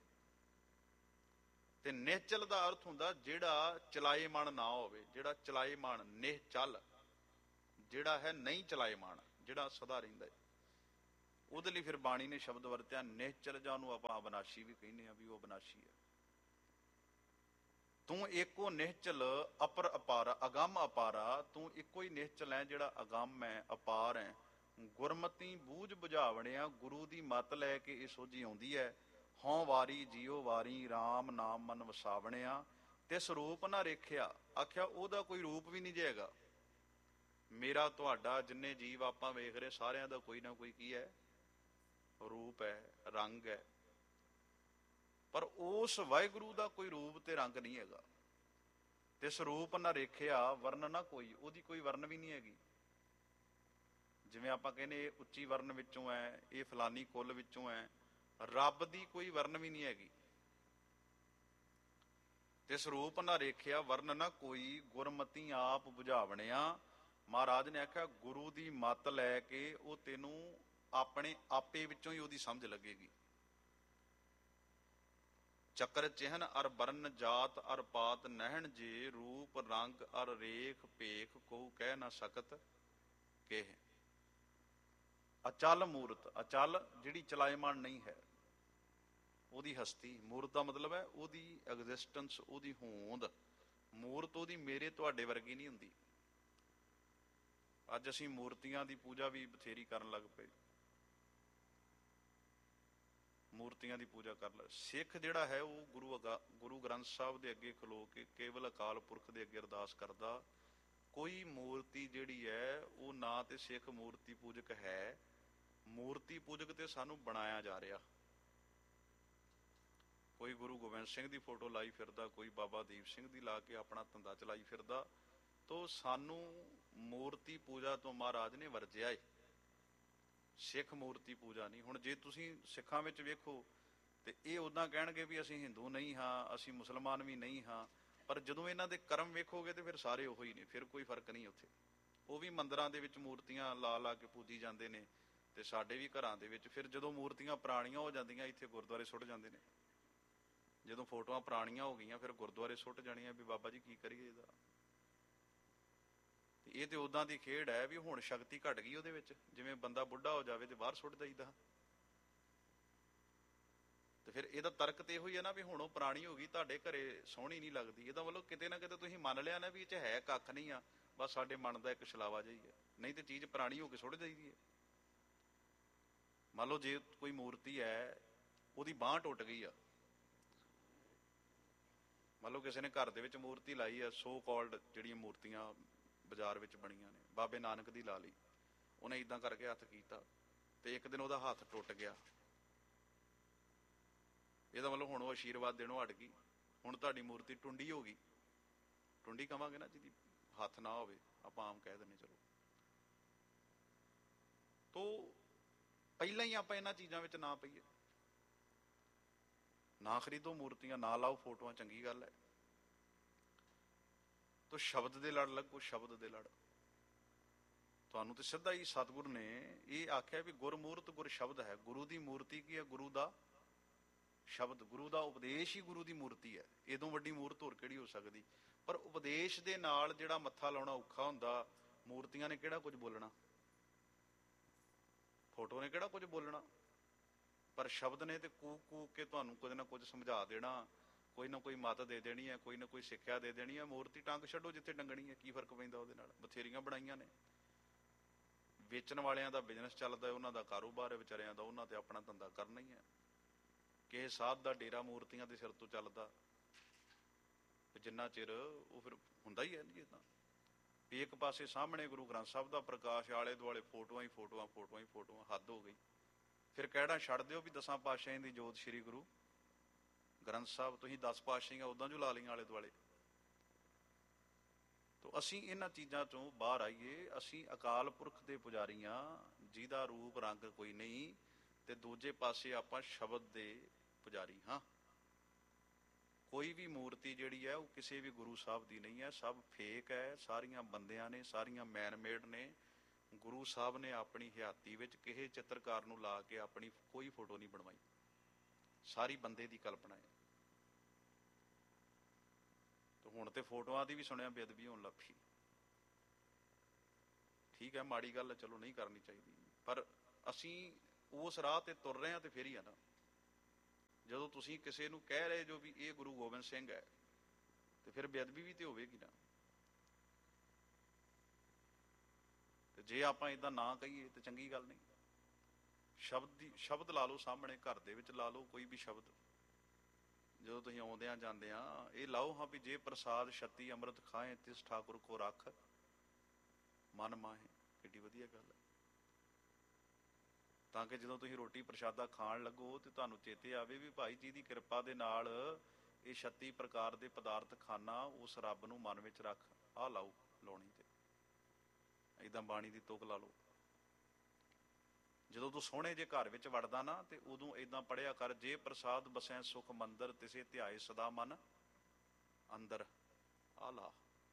S1: ਤੇ ਨਿਹਚਲ ਦਾ ਅਰਥ ਹੁੰਦਾ ਜਿਹੜਾ ਚਲਾਏਮਾਨ ਨਾ ਹੋਵੇ, ਜਿਹੜਾ ਚਲਾਏਮਾਨ, ਨਿਹਚਲ ਜਿਹੜਾ ਹੈ ਨਹੀਂ ਚਲਾਏਮਾਨ, ਜਿਹੜਾ ਸਦਾ ਰਹਿੰਦਾ ਹੈ। ਉਹਦੇ ਲਈ ਫਿਰ ਬਾਣੀ ਨੇ ਸ਼ਬਦ ਵਰਤਿਆ ਨਿਹਚਲ, ਜਾਂ ਉਹਨੂੰ ਆਪਾਂ ਅਬਨਾਸ਼ੀ ਵੀ ਕਹਿੰਦੇ ਆ, ਵੀ ਉਹ ਅਬਨਾਸ਼ੀ ਹੈ। ਤੂੰ ਏਕੋ ਨਿਹਚਲ ਅਪਰ ਅਪਾਰਾ, ਅਗੰਮ ਅਪਾਰਾ, ਤੂੰ ਇੱਕੋ ਹੀ ਨਿਹਚਲ ਹੈ ਜਿਹੜਾ ਅਗੰਮ ਹੈ, ਅਪਾਰ ਹੈ। ਗੁਰਮਤੀ ਬੂਝ ਬੁਝਾਵਣਿਆ, ਗੁਰੂ ਦੀ ਮੱਤ ਲੈ ਕੇ ਇਹ ਸੋਝੀ ਆਉਂਦੀ ਹੈ। ਹਉ ਵਾਰੀ ਜੀਓ ਵਾਰੀ, RAM ਨਾਮ ਮਨ ਵਸਾਵਣਿਆ, ਤਿਸ ਰੂਪ ਨਾ ਰੇਖਿਆ। ਆਖਿਆ ਉਹਦਾ ਕੋਈ ਰੂਪ ਵੀ ਨਹੀਂ ਜੇ ਹੈਗਾ। ਮੇਰਾ ਤੁਹਾਡਾ ਜਿੰਨੇ ਜੀਵ ਆਪਾਂ ਵੇਖ ਰਹੇ ਸਾਰਿਆਂ ਦਾ ਕੋਈ ਨਾ ਕੋਈ ਕੀ ਹੈ, ਰੂਪ ਹੈ, ਰੰਗ ਹੈ। ਪਰ ਉਸ ਵਾਹਿਗੁਰੂ ਦਾ ਕੋਈ ਰੂਪ ਤੇ ਰੰਗ ਨਹੀਂ ਹੈਗਾ। ਤਿਸ ਰੂਪ ਨਾ ਰੇਖਿਆ, ਵਰਨ ਨਾ ਕੋਈ, ਉਹਦੀ ਕੋਈ ਵਰਨ ਵੀ ਨਹੀਂ ਹੈਗੀ। ਜਿਵੇਂ ਆਪਾਂ ਕਹਿੰਦੇ ਇਹ ਉੱਚੀ ਵਰਨ ਵਿੱਚੋਂ ਹੈ, ਇਹ ਫਲਾਨੀ ਕੁੱਲ ਵਿੱਚੋਂ ਹੈ, ਰੱਬ ਦੀ ਕੋਈ ਵਰਨ ਵੀ ਨਹੀਂ ਹੈਗੀ। ਤਿਸ ਰੂਪ ਨਾ ਰੇਖਿਆ ਵਰਨ ਨਾ ਕੋਈ, ਗੁਰਮਤੀ ਆਪ ਬੁਝਾਵਣਿਆ। ਮਹਾਰਾਜ ਨੇ ਆਖਿਆ ਗੁਰੂ ਦੀ ਮੱਤ ਲੈ ਕੇ ਉਹ ਤੈਨੂੰ ਆਪਣੇ ਆਪੇ ਵਿੱਚੋਂ ਹੀ ਉਹਦੀ ਸਮਝ ਲੱਗੇਗੀ। ਚੱਕਰ ਚਿਹਨ ਅਰ ਬਰਨ ਜਾਤ ਅਰ ਪਾਤ ਨਹਿਣ ਜੇ, ਰੂਪ ਰੰਗ ਅਰ ਰੇਖ ਭੇਖ ਕੋ ਕਹਿ ਨਾ ਸਕਤ ਕਿਹ। ਅਚਲ ਮੂਰਤ, ਅਚਲ ਜਿਹੜੀ ਚਲਾਇਮਾਨ ਨਹੀਂ ਹੈ, ਉਹਦੀ ਹਸਤੀ। ਮੂਰਤ ਦਾ ਮਤਲਬ ਹੈ ਉਹਦੀ ਐਗਜ਼ਿਸਟੈਂਸ, ਉਹਦੀ ਹੋਂਦ। ਮੂਰਤ ਉਹਦੀ ਮੇਰੇ ਤੁਹਾਡੇ ਵਰਗੀ ਨਹੀਂ ਹੁੰਦੀ। ਅੱਜ ਅਸੀਂ ਮੂਰਤੀਆਂ ਦੀ ਪੂਜਾ ਵੀ ਬਥੇਰੀ ਕਰਨ ਲੱਗ ਪਏ, ਮੂਰਤੀਆਂ ਦੀ ਪੂਜਾ ਕਰ ਲੈ। ਸਿੱਖ ਜਿਹੜਾ ਹੈ ਉਹ ਗੁਰੂ ਗ੍ਰੰਥ ਸਾਹਿਬ ਦੇ ਅੱਗੇ ਖਲੋ ਕੇ ਕੇਵਲ ਅਕਾਲ ਪੁਰਖ ਦੇ ਅੱਗੇ ਅਰਦਾਸ ਕਰਦਾ। ਕੋਈ ਮੂਰਤੀ ਜਿਹੜੀ ਹੈ ਉਹ ਨਾ ਤੇ ਸਿੱਖ ਮੂਰਤੀ ਪੂਜਕ ਹੈ, ਮੂਰਤੀ ਪੂਜਕ ਤੇ ਸਾਨੂੰ ਬਣਾਇਆ ਜਾ ਰਿਹਾ। ਕੋਈ ਗੁਰੂ ਗੋਬਿੰਦ ਸਿੰਘ ਦੀ ਫੋਟੋ ਲਾਈ ਫਿਰਦਾ, ਕੋਈ ਬਾਬਾ ਦੀਪ ਸਿੰਘ ਦੀ ਲਾ ਕੇ ਆਪਣਾ ਧੰਦਾ ਚਲਾਈ ਫਿਰਦਾ। ਤੋ ਸਾਨੂੰ ਮੂਰਤੀ ਪੂਜਾ ਤੋਂ ਮਹਾਰਾਜ ਨੇ ਵਰਜਿਆ ਏ। ਸਿੱਖ ਮੂਰਤੀ ਪੂਜਾ ਨਹੀਂ। ਹੁਣ ਜੇ ਤੁਸੀਂ ਸਿੱਖਾਂ ਵਿੱਚ ਵੇਖੋ ਤੇ ਇਹ ਉਦਾਂ ਕਹਿਣਗੇ ਵੀ ਅਸੀਂ ਹਿੰਦੂ ਨਹੀਂ ਹਾਂ, ਅਸੀਂ ਮੁਸਲਮਾਨ ਵੀ ਨਹੀਂ ਹਾਂ, ਪਰ ਜਦੋਂ ਇਹਨਾਂ ਦੇ ਕਰਮ ਵੇਖੋਗੇ ਤੇ ਫਿਰ ਸਾਰੇ ਉਹੋ ਹੀ ਨੇ, ਫਿਰ ਕੋਈ ਫਰਕ ਨਹੀਂ ਉੱਥੇ। ਉਹ ਵੀ ਮੰਦਿਰਾਂ ਦੇ ਵਿੱਚ ਮੂਰਤੀਆਂ ਲਾ ਲਾ ਕੇ ਪੂਜੀ ਜਾਂਦੇ ਨੇ, ਤੇ ਸਾਡੇ ਵੀ ਘਰਾਂ ਦੇ ਵਿੱਚ। ਫਿਰ ਜਦੋਂ ਮੂਰਤੀਆਂ ਪੁਰਾਣੀਆਂ ਹੋ ਜਾਂਦੀਆਂ ਇੱਥੇ ਗੁਰਦੁਆਰੇ ਸੁੱਟ ਜਾਂਦੇ ਨੇ। ਜਦੋਂ ਫੋਟੋਆਂ ਪੁਰਾਣੀਆਂ ਹੋ ਗਈਆਂ ਫਿਰ ਗੁਰਦੁਆਰੇ ਸੁੱਟ ਜਾਣੀਆਂ ਵੀ ਬਾਬਾ ਜੀ ਕੀ ਕਰੀਏ ਇਹਦਾ। ਇਹ ਤੇ ਉਦਾਂ ਦੀ ਖੇਡ ਹੈ ਵੀ ਹੁਣ ਸ਼ਕਤੀ ਘਟ ਗਈ ਉਹਦੇ ਵਿੱਚ। ਜਿਵੇਂ ਬੰਦਾ ਬੁੱਢਾ ਹੋ ਜਾਵੇ ਤੇ ਬਾਹਰ ਸੁੱਟ ਦਈਦਾ। ਤੇ ਫਿਰ ਇਹਦਾ ਤਰਕ ਤੇ ਇਹੋ ਹੀ ਹੈ ਨਾ ਵੀ ਹੁਣ ਉਹ ਪੁਰਾਣੀ ਹੋ ਗਈ, ਤੁਹਾਡੇ ਘਰੇ ਸੋਹਣੀ ਨਹੀਂ ਲੱਗਦੀ। ਇਹਦਾ ਮਤਲਬ ਕਿਤੇ ਨਾ ਕਿਤੇ ਤੁਸੀਂ ਮੰਨ ਲਿਆ ਨਾ ਵੀ ਇਹ 'ਚ ਹੈ ਕੱਖ ਨਹੀਂ ਆ, ਬਸ ਸਾਡੇ ਮਨ ਦਾ ਇੱਕ ਛਲਾਵਾ ਜਿਹਾ ਹੀ ਹੈ। ਨਹੀਂ ਤੇ ਚੀਜ਼ ਪੁਰਾਣੀ ਹੋ ਕੇ ਸੁੱਟ ਜਾਈਦੀ ਹੈ। ਮੰਨ ਲਓ ਜੇ ਕੋਈ ਮੂਰਤੀ ਹੈ ਉਹਦੀ ਬਾਂਹ ਟੁੱਟ ਗਈ ਆ, ਮੰਨ ਲਓ ਕਿਸੇ ਨੇ ਘਰ ਦੇ ਵਿੱਚ ਮੂਰਤੀ ਲਾਈ ਆ, ਸੋ ਕਾਲਡ ਜਿਹੜੀਆਂ ਮੂਰਤੀਆਂ ਬਾਜ਼ਾਰ ਵਿੱਚ ਬਣੀਆਂ ਨੇ, ਬਾਬੇ ਨਾਨਕ ਦੀ ਲਾ ਲਈ, ਉਹਨੇ ਇਦਾਂ ਕਰਕੇ ਹੱਥ ਕੀਤਾ ਤੇ ਇੱਕ ਦਿਨ ਉਹਦਾ ਹੱਥ ਟੁੱਟ ਗਿਆ। ਇਹਦਾ ਮਤਲਬ ਹੁਣ ਉਹ ਆਸ਼ੀਰਵਾਦ ਦੇਣੋਂ ਹਟ ਗਈ, ਹੁਣ ਤੁਹਾਡੀ ਮੂਰਤੀ ਟੁੰਡੀ ਹੋ ਗਈ। ਟੁੰਡੀ ਕਵਾਂਗੇ ਨਾ ਜਿਹਦੀ ਹੱਥ ਨਾ ਹੋਵੇ, ਆਪਾਂ ਆਮ ਕਹਿ ਦਿੰਦੇ ਚਲੋ। ਤੋ ਪਹਿਲਾਂ ਹੀ ਆਪਾਂ ਇਹਨਾਂ ਚੀਜ਼ਾਂ ਵਿੱਚ ਨਾ ਪਈਏ। ਨਾ ਖਰੀਦੋ ਮੂਰਤੀਆਂ, ਨਾ ਲਾਓ ਫੋਟੋਆਂ, ਚੰਗੀ ਗੱਲ ਹੈ। ਤੋ ਸ਼ਬਦ ਦੇ ਲੜ ਲੱਗੋ, ਸ਼ਬਦ ਦੇ ਲੜ। ਤੁਹਾਨੂੰ ਤੇ ਸਿੱਧਾ ਹੀ ਸਤਿਗੁਰ ਨੇ ਇਹ ਆਖਿਆ ਵੀ ਗੁਰਮੂਰਤ ਗੁਰ ਸ਼ਬਦ ਹੈ। ਗੁਰੂ ਦੀ ਮੂਰਤੀ ਕੀ ਹੈ? ਗੁਰੂ ਦਾ ਸ਼ਬਦ, ਗੁਰੂ ਦਾ ਉਪਦੇਸ਼ ਹੀ ਗੁਰੂ ਦੀ ਮੂਰਤੀ ਹੈ। ਇਹਦੋਂ ਵੱਡੀ ਮੂਰਤ ਹੋਰ ਕਿਹੜੀ ਹੋ ਸਕਦੀ? ਪਰ ਉਪਦੇਸ਼ ਦੇ ਨਾਲ ਜਿਹੜਾ ਮੱਥਾ ਲਾਉਣਾ ਔਖਾ ਹੁੰਦਾ। ਮੂਰਤੀਆਂ ਨੇ ਕਿਹੜਾ ਕੁਝ ਬੋਲਣਾ, ਫੋਟੋ ਨੇ ਕਿਹੜਾ ਕੁਝ ਬੋਲਣਾ, ਪਰ ਸ਼ਬਦ ਨੇ ਤੇ ਕੂਕ ਕੂਕ ਕੇ ਤੁਹਾਨੂੰ ਕੁਝ ਨਾ ਕੁਝ ਸਮਝਾ ਦੇਣਾ, ਕੋਈ ਨਾ ਕੋਈ ਮੱਤ ਦੇ ਦੇਣੀ ਹੈ, ਕੋਈ ਨਾ ਕੋਈ ਸਿੱਖਿਆ ਦੇ ਦੇਣੀ ਹੈ। ਮੂਰਤੀ ਟੰਗ ਛੱਡੋ ਜਿੱਥੇ ਟੰਗਣੀ ਹੈ, ਕੀ ਫਰਕ ਪੈਂਦਾ ਉਹਦੇ ਨਾਲ? ਬਥੇਰੀਆਂ ਬਣਾਈਆਂ ਨੇ। ਵੇਚਣ ਵਾਲਿਆਂ ਦਾ ਬਿਜ਼ਨਸ ਚੱਲਦਾ, ਉਹਨਾਂ ਦਾ ਕਾਰੋਬਾਰ ਹੈ ਵਿਚਾਰਿਆਂ ਦਾ, ਉਹਨਾਂ ਤੇ ਆਪਣਾ ਧੰਦਾ ਕਰਨਾ ਹੀ ਹੈ। ਕਿਸੇ ਸਾਧ ਦਾ ਡੇਰਾ ਮੂਰਤੀਆਂ ਦੇ ਸਿਰ ਤੋਂ ਚੱਲਦਾ, ਜਿੰਨਾ ਚਿਰ ਉਹ ਫਿਰ ਹੁੰਦਾ ਹੀ ਹੈ ਜੀ ਇੱਦਾਂ ਵੀ ਇੱਕ ਪਾਸੇ ਸਾਹਮਣੇ ਗੁਰੂ ਗ੍ਰੰਥ ਸਾਹਿਬ ਦਾ ਪ੍ਰਕਾਸ਼, ਆਲੇ ਦੁਆਲੇ ਫੋਟੋਆਂ ਹੀ ਫੋਟੋਆਂ, ਫੋਟੋਆਂ ਹੀ ਫੋਟੋਆਂ, ਹੱਦ ਹੋ ਗਈ। ਫਿਰ ਕਿਹੜਾ ਛੱਡ ਦਿਓ ਵੀ 10 ਪਾਤਸ਼ਾਹੀਆਂ ਦੀ ਜੋਤ ਸ੍ਰੀ ਗੁਰੂ ਗ੍ਰੰਥ ਸਾਹਿਬ, ਤੁਸੀਂ 10 ਪਾਤਸ਼ਾਹੀਆਂ ਉਦਾਂ ਜੋ ਲਾ ਲਈਆਂ ਆਲੇ ਦੁਆਲੇ। ਤੋ ਅਸੀਂ ਇਹਨਾਂ ਚੀਜ਼ਾਂ ਚੋਂ ਬਾਹਰ ਆਈਏ। ਅਸੀਂ ਅਕਾਲ ਪੁਰਖ ਦੇ ਪੁਜਾਰੀ ਹਾਂ, ਜਿਹਦਾ ਰੂਪ ਰੰਗ ਕੋਈ ਨਹੀਂ, ਤੇ ਦੂਜੇ ਪਾਸੇ ਆਪਾਂ ਸ਼ਬਦ ਦੇ ਪੁਜਾਰੀ ਹਾਂ। ਕੋਈ ਵੀ ਮੂਰਤੀ ਜਿਹੜੀ ਹੈ ਉਹ ਕਿਸੇ ਵੀ ਗੁਰੂ ਸਾਹਿਬ ਦੀ ਨਹੀਂ ਹੈ, ਸਭ ਫੇਕ ਹੈ, ਸਾਰੀਆਂ ਬੰਦਿਆਂ ਨੇ, ਸਾਰੀਆਂ ਮੈਨ ਮੇਡ ਨੇ। ਗੁਰੂ ਸਾਹਿਬ ਨੇ ਆਪਣੀ ਹਯਾਤੀ ਵਿੱਚ ਕਿਸੇ ਚਿੱਤਰਕਾਰ ਨੂੰ ਲਾ ਕੇ ਆਪਣੀ ਕੋਈ ਫੋਟੋ ਨਹੀਂ ਬਣਵਾਈ, ਸਾਰੀ ਬੰਦੇ ਦੀ ਕਲਪਨਾ ਹੈ। ਤੇ ਹੁਣ ਤੇ ਫੋਟੋਆਂ ਦੀ ਵੀ ਸੁਣਿਆ ਬੇਅਦਬੀ ਹੋਣ ਲੱਗ ਪਈ। ਠੀਕ ਹੈ, ਮਾੜੀ ਗੱਲ ਚਲੋ ਨਹੀਂ ਕਰਨੀ ਚਾਹੀਦੀ, ਪਰ ਅਸੀਂ ਉਸ ਰਾਹ ਤੇ ਤੁਰ ਰਹੇ ਹਾਂ ਤੇ ਫਿਰ ਹੀ ਆ ਨਾ। ਜਦੋਂ ਤੁਸੀਂ ਕਿਸੇ ਨੂੰ ਕਹਿ ਰਹੇ ਜੋ ਵੀ ਇਹ ਗੁਰੂ ਗੋਬਿੰਦ ਸਿੰਘ ਹੈ, ਤੇ ਫਿਰ ਬੇਅਦਬੀ ਵੀ ਤੇ ਹੋਵੇਗੀ ਨਾ। ਤੇ ਜੇ ਆਪਾਂ ਇਦਾਂ ਨਾ ਕਹੀਏ ਤੇ ਚੰਗੀ ਗੱਲ ਨਹੀਂ। ਸ਼ਬਦ ਲਾ ਲਓ ਸਾਹਮਣੇ, ਘਰ ਦੇ ਵਿੱਚ ਲਾ ਲਓ ਕੋਈ ਵੀ ਸ਼ਬਦ, ਜਦੋਂ ਤੁਸੀਂ ਆਉਂਦਿਆਂ ਜਾਂਦਿਆਂ ਇਹ ਲਾਓ ਹਾਂ ਵੀ ਜੇ ਪ੍ਰਸਾਦ ਛੱਤੀ ਅੰਮ੍ਰਿਤ ਖਾਏ ਤਿਸ ਠਾਕੁਰ ਕੋ ਰੱਖ ਮਨ ਮਾਹੇ। ਕਿੱਡੀ ਵਧੀਆ ਗੱਲ ਹੈ। ਤਾਂ ਕਿ ਜਦੋਂ ਤੁਸੀਂ ਰੋਟੀ ਪ੍ਰਸ਼ਾਦਾ ਖਾਣ ਲੱਗੋ ਤੇ ਤੁਹਾਨੂੰ ਚੇਤੇ ਆਵੇ ਵੀ ਭਾਈ ਜੀ ਦੀ ਕਿਰਪਾ ਦੇ ਨਾਲ ਇਹ 36 ਪ੍ਰਕਾਰ ਦੇ ਪਦਾਰਥ ਖਾਣਾ, ਉਸ ਰੱਬ ਨੂੰ ਮਨ ਵਿੱਚ ਰੱਖ। ਆਹ ਲਾਓ ਲਾਉਣੀ ਤੇ ਏਦਾਂ ਬਾਣੀ ਦੀ ਤੁਕ ਲਾ ਲਓ। ਜਦੋਂ ਤੂੰ ਸੋਹਣੇ ਜੇ ਘਰ ਵਿੱਚ ਵੜਦਾ ਨਾ ਤੇ ਉਦੋਂ ਏਦਾਂ ਪੜ੍ਹਿਆ ਕਰ, ਜੇ ਪ੍ਰਸਾਦ ਬਸੈ ਸੁਖ ਮੰਦਰ ਤਿਸੇ ਧਿਆਏ ਸਦਾ ਮਨ ਅੰਦਰ। ਆਹ ਲਾ,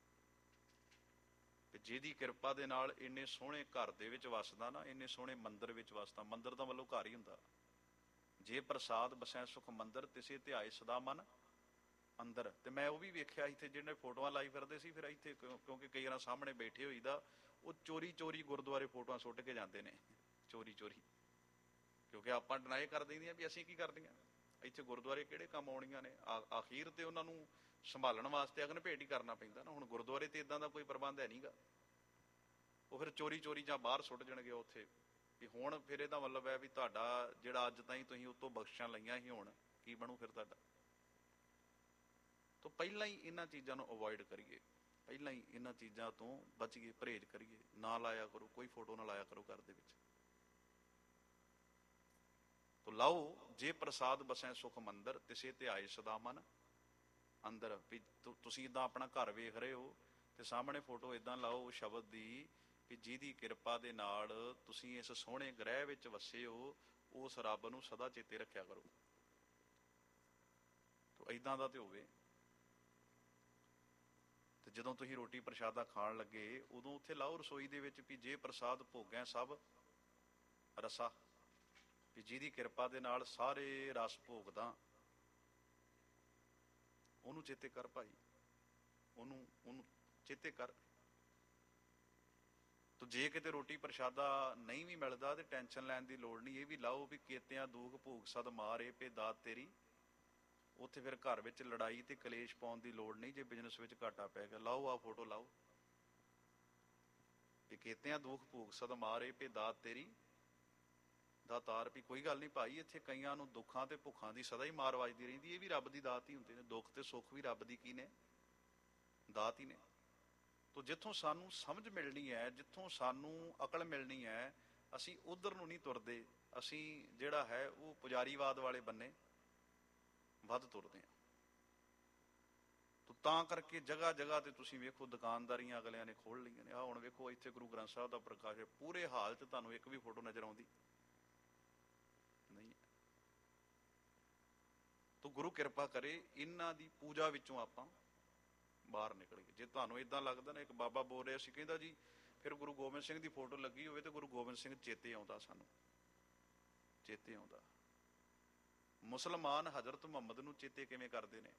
S1: ਜਿਹਦੀ ਕਿਰਪਾ ਦੇ ਨਾਲ ਇੰਨੇ ਸੋਹਣੇ ਘਰ ਦੇ ਵਿੱਚ ਵਸਦਾ ਨਾ, ਇੰਨੇ ਸੋਹਣੇ ਮੰਦਰ ਵਿੱਚ ਵਸਦਾ। ਮੰਦਰ ਦਾ ਵੱਲੋਂ ਘਰ ਹੀ ਹੁੰਦਾ। ਜੇ ਪ੍ਰਸਾਦ ਬਸੈ ਸੁਖ ਮੰਦਰ ਤਿਸੇ ਧਿਆਏ ਸਦਾ ਮਨ ਅੰਦਰ। ਤੇ ਮੈਂ ਉਹ ਵੀ ਵੇਖਿਆ ਇੱਥੇ ਜਿਹੜੇ ਫੋਟੋਆਂ ਲਾਈ ਫਿਰਦੇ ਸੀ, ਫਿਰ ਇੱਥੇ ਕਿਉਂਕਿ ਕਈ ਵਾਰ ਸਾਹਮਣੇ ਬੈਠੇ ਹੋਈਦਾ, ਉਹ ਚੋਰੀ ਚੋਰੀ ਗੁਰਦੁਆਰੇ ਫੋਟੋਆਂ ਸੁੱਟ ਕੇ ਜਾਂਦੇ ਨੇ, ਚੋਰੀ ਚੋਰੀ। ਕਿਉਂਕਿ ਆਪਾਂ ਡਿਨਾਈ ਕਰ ਦਿੰਦੇ ਵੀ ਅਸੀਂ ਕੀ ਕਰਦੀਆਂ ਇੱਥੇ, ਗੁਰਦੁਆਰੇ ਕਿਹੜੇ ਕੰਮ ਆਉਣੀਆਂ ਨੇ। ਆਖੀਰ ਤੇ ਉਹਨਾਂ ਨੂੰ ਸੰਭਾਲਣ ਵਾਸਤੇ ਅਗਨ ਭੇਟ ਹੀ ਕਰਨਾ ਪੈਂਦਾ ਨਾ। ਹੁਣ ਗੁਰਦੁਆਰੇ ਤੇ ਇਦਾਂ ਦਾ ਕੋਈ ਪ੍ਰਬੰਧ ਹੈ ਨਹੀਂਗਾ, ਉਹ ਫਿਰ ਚੋਰੀ ਚੋਰੀ ਜਾਂ ਬਾਹਰ ਸੁੱਟ ਜਾਣਗੇ ਉੱਥੇ ਵੀ। ਹੁਣ ਫਿਰ ਇਹਦਾ ਮਤਲਬ ਹੈ ਵੀ ਤੁਹਾਡਾ ਜਿਹੜਾ ਅੱਜ ਤਾਈਂ ਤੁਸੀਂ ਉਤੋਂ ਬਖਸ਼ਾਂ ਲਈਆਂ ਸੀ, ਹੁਣ ਕੀ ਬਣੂ ਫਿਰ ਤੁਹਾਡਾ। ਤੋਂ ਪਹਿਲਾਂ ਹੀ ਇਹਨਾਂ ਚੀਜ਼ਾਂ ਨੂੰ ਅਵੋਇਡ ਕਰੀਏ, ਪਹਿਲਾਂ ਹੀ ਇਹਨਾਂ ਚੀਜ਼ਾਂ ਤੋਂ ਬਚੀਏ, ਪਰਹੇਜ਼ ਕਰੀਏ। ਨਾ ਲਾਇਆ ਕਰੋ, ਕੋਈ ਫੋਟੋ ਨਾ ਲਾਇਆ ਕਰੋ ਘਰ ਦੇ ਵਿੱਚ। ਤੋ ਲਾਓ, ਜੇ ਪ੍ਰਸਾਦ ਬਸੈ ਸੁਖ ਮੰਦਰ ਤਿਸੇ ਧਿਆਏ ਸਦਾ ਮਨ ਅੰਦਰ। ਵੀ ਤੁਸੀਂ ਇਦਾਂ ਆਪਣਾ ਘਰ ਵੇਖ ਰਹੇ ਹੋ ਤੇ ਸਾਹਮਣੇ ਫੋਟੋ ਇਦਾਂ ਲਾਓ ਸ਼ਬਦ ਦੀ ਵੀ ਜਿਹਦੀ ਕਿਰਪਾ ਦੇ ਨਾਲ ਤੁਸੀਂ ਇਸ ਸੋਹਣੇ ਗ੍ਰਹਿ ਵਿੱਚ ਵਸੇ ਹੋ, ਉਸ ਰੱਬ ਨੂੰ ਸਦਾ ਚੇਤੇ ਰੱਖਿਆ ਕਰੋ। ਤੋ ਇਦਾਂ ਦਾ ਤੇ ਹੋਵੇ। ਤੇ ਜਦੋਂ ਤੁਸੀਂ ਰੋਟੀ ਪ੍ਰਸ਼ਾਦਾ ਖਾਣ ਲੱਗੇ ਉਦੋਂ ਉੱਥੇ ਲਾਓ ਰਸੋਈ ਦੇ ਵਿੱਚ ਵੀ ਜੇ ਪ੍ਰਸਾਦ ਭੋਗੈ ਸਭ ਰਸਾ। ਵੀ ਜਿਹਦੀ ਕਿਰਪਾ ਦੇ ਨਾਲ ਸਾਰੇ ਰਸ ਭੋਗਦਾ, ਉਹਨੂੰ ਚੇਤੇ ਕਰ ਭਾਈ, ਉਹਨੂੰ ਚੇਤੇ ਕਰ। ਤੋ ਜੇ ਕਿਤੇ ਰੋਟੀ ਪ੍ਰਸ਼ਾਦਾ ਨਹੀਂ ਵੀ ਮਿਲਦਾ ਤੇ ਟੈਨਸ਼ਨ ਲੈਣ ਦੀ ਲੋੜ ਨਹੀਂ। ਇਹ ਵੀ ਲਾਓ ਵੀ ਕੇਤਿਆਂ ਦੂਖ ਭੂਖ ਸਦ ਮਾਰੇ ਪੇ ਦਾਤ ਤੇਰੀ। ਉੱਥੇ ਫਿਰ ਘਰ ਵਿੱਚ ਲੜਾਈ ਤੇ ਕਲੇਸ਼ ਪਾਉਣ ਦੀ ਲੋੜ ਨਹੀਂ। ਜੇ ਬਿਜ਼ਨਸ ਵਿੱਚ ਘਾਟਾ ਪੈ ਗਿਆ, ਲਾਓ ਆਹ ਫੋਟੋ ਲਾਓ ਵੀ ਕੇਤਿਆਂ ਦੁੱਖ ਭੂਖ ਸਦ ਮਾਰੇ ਪੇ ਦਾਤ ਤੇਰੀ ਦਾਤਾਰ। ਵੀ ਕੋਈ ਗੱਲ ਨਹੀਂ ਭਾਈ, ਇੱਥੇ ਕਈਆਂ ਨੂੰ ਦੁੱਖਾਂ ਤੇ ਭੁੱਖਾਂ ਦੀ ਸਦਾ ਹੀ ਮਾਰ ਵੱਜਦੀ ਰਹਿੰਦੀ। ਇਹ ਵੀ ਰੱਬ ਦੀ ਦਾਤ ਹੀ ਹੁੰਦੇ ਨੇ। ਦੁੱਖ ਤੇ ਸੁੱਖ ਵੀ ਰੱਬ ਦੀ ਕੀ ਨੇ, ਦਾਤ ਹੀ ਨੇ। ਤੋ ਜਿੱਥੋਂ ਸਾਨੂੰ ਸਮਝ ਮਿਲਣੀ ਹੈ, ਜਿੱਥੋਂ ਸਾਨੂੰ ਅਕਲ ਮਿਲਣੀ ਹੈ, ਅਸੀਂ ਉਧਰ ਨੂੰ ਨਹੀਂ ਤੁਰਦੇ। ਅਸੀਂ ਜਿਹੜਾ ਹੈ ਉਹ ਪੁਜਾਰੀਵਾਦ ਵਾਲੇ ਬੰਨੇ ਵੱਧ ਤੁਰਦੇ ਹਾਂ। ਤਾਂ ਕਰਕੇ ਜਗ੍ਹਾ ਜਗ੍ਹਾ ਤੇ ਤੁਸੀਂ ਵੇਖੋ ਦੁਕਾਨਦਾਰੀਆਂ ਅਗਲਿਆਂ ਨੇ ਖੋਲ ਲਈਆਂ ਨੇ। ਆਹ ਹੁਣ ਵੇਖੋ ਇੱਥੇ ਗੁਰੂ ਗ੍ਰੰਥ ਸਾਹਿਬ ਦਾ ਪ੍ਰਕਾਸ਼ ਹੈ, ਪੂਰੇ ਹਾਲ 'ਚ ਤੁਹਾਨੂੰ ਇੱਕ ਵੀ ਫੋਟੋ ਨਜ਼ਰ ਆਉਂਦੀ ਨਹੀਂ। ਤੋ ਗੁਰੂ ਕਿਰਪਾ ਕਰੇ ਇਹਨਾਂ ਦੀ ਪੂਜਾ ਵਿੱਚੋਂ ਆਪਾਂ ਬਾਹਰ ਨਿਕਲੀਏ। ਜੇ ਤੁਹਾਨੂੰ ਏਦਾਂ ਲੱਗਦਾ ਨਾ, ਇੱਕ ਬਾਬਾ ਬੋਲ ਰਿਹਾ ਸੀ, ਕਹਿੰਦਾ ਜੀ ਫਿਰ ਗੁਰੂ ਗੋਬਿੰਦ ਸਿੰਘ ਦੀ ਫੋਟੋ ਲੱਗੀ ਹੋਵੇ ਤੇ ਗੁਰੂ ਗੋਬਿੰਦ ਸਿੰਘ ਚੇਤੇ ਆਉਂਦਾ, ਸਾਨੂੰ ਚੇਤੇ ਆਉਂਦਾ। ਮੁਸਲਮਾਨ ਹਜ਼ਰਤ ਮੁਹੰਮਦ ਨੂੰ ਚੇਤੇ ਕਿਵੇਂ ਕਰਦੇ ਨੇ?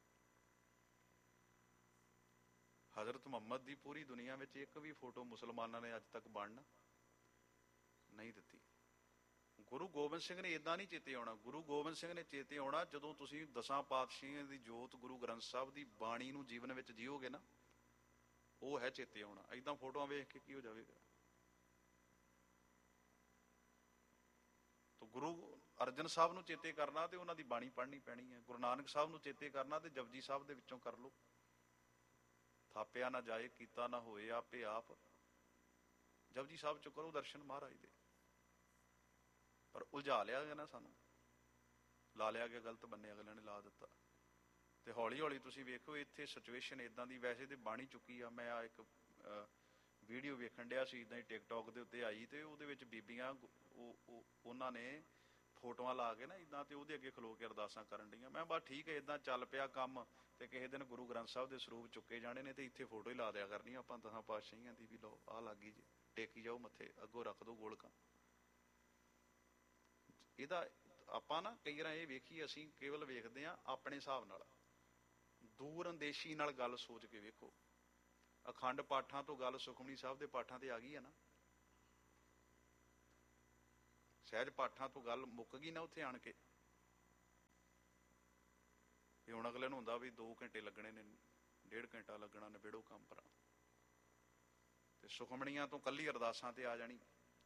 S1: ਹਜ਼ਰਤ ਮੁਹੰਮਦ ਦੀ ਪੂਰੀ ਦੁਨੀਆ ਵਿੱਚ ਇੱਕ ਵੀ ਫੋਟੋ ਮੁਸਲਮਾਨਾਂ ਨੇ ਅੱਜ ਤੱਕ ਬਣਨ ਨਹੀਂ ਦਿੱਤੀ। ਗੁਰੂ ਗੋਬਿੰਦ ਸਿੰਘ ਨੇ ਏਦਾਂ ਨਹੀਂ ਚੇਤੇ ਆਉਣਾ। ਗੁਰੂ ਗੋਬਿੰਦ ਸਿੰਘ ਨੇ ਚੇਤੇ ਆਉਣਾ ਜਦੋਂ ਤੁਸੀਂ 10 ਪਾਤਸ਼ਾਹੀਆਂ ਦੀ ਜੋਤ ਗੁਰੂ ਗ੍ਰੰਥ ਸਾਹਿਬ ਦੀ ਬਾਣੀ ਨੂੰ ਜੀਵਨ ਵਿੱਚ ਜੀਓਗੇ ਨਾ, ਉਹ ਹੈ ਚੇਤੇ ਆਉਣਾ। ਏਦਾਂ ਫੋਟੋਆਂ ਵੇਖ ਕੇ ਕੀ ਹੋ ਜਾਵੇਗਾ? ਤੋ ਗੁਰੂ ਅਰਜਨ ਸਾਹਿਬ ਨੂੰ ਚੇਤੇ ਕਰਨਾ ਤੇ ਉਹਨਾਂ ਦੀ ਬਾਣੀ ਪੜ੍ਹਨੀ ਪੈਣੀ ਹੈ। ਗੁਰੂ ਨਾਨਕ ਸਾਹਿਬ ਨੂੰ ਚੇਤੇ ਕਰਨਾ ਤੇ ਜਪਜੀ ਸਾਹਿਬ ਦੇ ਵਿੱਚੋਂ ਕਰ ਲਓ। ਥਾਪਿਆ ਨਾ ਜਾਏ ਕੀਤਾ ਨਾ ਹੋਏ ਆਪੇ ਆਪ, ਜਪਜੀ ਸਾਹਿਬ ਚੋਂ ਕਰੋ ਦਰਸ਼ਨ ਮਹਾਰਾਜ ਦੇ। ਪਰ ਉਲਝਾ ਲਿਆ ਗਿਆ ਨਾ, ਸਾਨੂੰ ਲਾ ਲਿਆ ਗਿਆ, ਗਲਤ ਬੰਨੇ ਅਗਲਿਆਂ ਨੇ ਲਾ ਦਿੱਤਾ। ਤੇ ਹੌਲੀ ਹੌਲੀ ਤੁਸੀਂ ਵੇਖੋ ਇੱਥੇ ਸਿਚੁਏਸ਼ਨ ਇਦਾਂ ਦੀ ਵੈਸੇ ਤੇ ਬਣ ਹੀ ਚੁੱਕੀ ਆ। ਮੈਂ ਇੱਕ ਵੀਡੀਓ ਵੇਖਣ ਡਿਆ ਸੀ ਇਦਾਂ ਹੀ ਟਿਕਟੋਕ ਦੇ ਉੱਤੇ ਆਈ, ਤੇ ਉਹਦੇ ਵਿੱਚ ਬੀਬੀਆਂ ਉਹਨਾਂ ਨੇ ਫੋਟੋਆਂ ਲਾ ਕੇ ਨਾ ਇਦਾਂ ਤੇ ਉਹਦੇ ਅੱਗੇ ਖਲੋ ਕੇ ਅਰਦਾਸਾਂ ਕਰਨ ਡੀਆਂ। ਮੈਂ ਬਸ ਠੀਕ ਹੈ, ਇਦਾਂ ਚੱਲ ਪਿਆ ਕੰਮ ਤੇ ਕਿਸੇ ਦਿਨ ਗੁਰੂ ਗ੍ਰੰਥ ਸਾਹਿਬ ਦੇ ਸਰੂਪ ਚੁੱਕੇ ਜਾਣੇ ਨੇ ਤੇ ਇੱਥੇ ਫੋਟੋ ਹੀ ਲਾ ਦਿਆ ਕਰਨੀ ਆਪਾਂ 10 ਪਾਤਸ਼ਾਹੀਆਂ ਦੀ ਵੀ। ਲਓ ਆਹ ਲੱਗੀ ਜੀ, ਟੇਕੀ ਜਾਓ ਮੱਥੇ, ਅੱਗੋਂ ਰੱਖ ਦਿਓ ਗੋਲਕਾਂ। ਇਹਦਾ ਆਪਾਂ ਨਾ ਕਈ ਵਾਰ ਇਹ ਵੇਖੀਏ, ਅਸੀਂ ਕੇਵਲ ਵੇਖਦੇ ਹਾਂ ਆਪਣੇ ਹਿਸਾਬ ਨਾਲ, ਦੂਰ ਅੰਦੇਸ਼ੀ ਨਾਲ ਗੱਲ ਸੋਚ ਕੇ ਵੇਖੋ। ਅਖੰਡ ਪਾਠਾਂ ਤੋਂ ਗੱਲ ਸੁਖਮਨੀ ਸਾਹਿਬ ਦੇ ਪਾਠਾਂ ਤੇ ਆ ਗਈ ਹੈ ਨਾ। ਸਹਿਜ ਪਾਠਾਂ ਤੋਂ ਗੱਲ ਮੁੱਕ ਗਈ ਨਾ ਉੱਥੇ ਆਣ ਕੇ। ਤੇ ਹੁਣ ਅਗਲੇ ਨੂੰ ਹੁੰਦਾ ਵੀ 2 ਘੰਟੇ ਲੱਗਣੇ ਨੇ, 1.5 ਘੰਟਾ ਲੱਗਣਾ, ਨਿਬੇੜੋ ਕੰਮ ਭਰਾ। ਤੇ ਸੁਖਮਣੀਆਂ ਤੋਂ ਕੱਲੀ ਅਰਦਾਸਾਂ ਤੇ ਆ ਜਾਣੀ।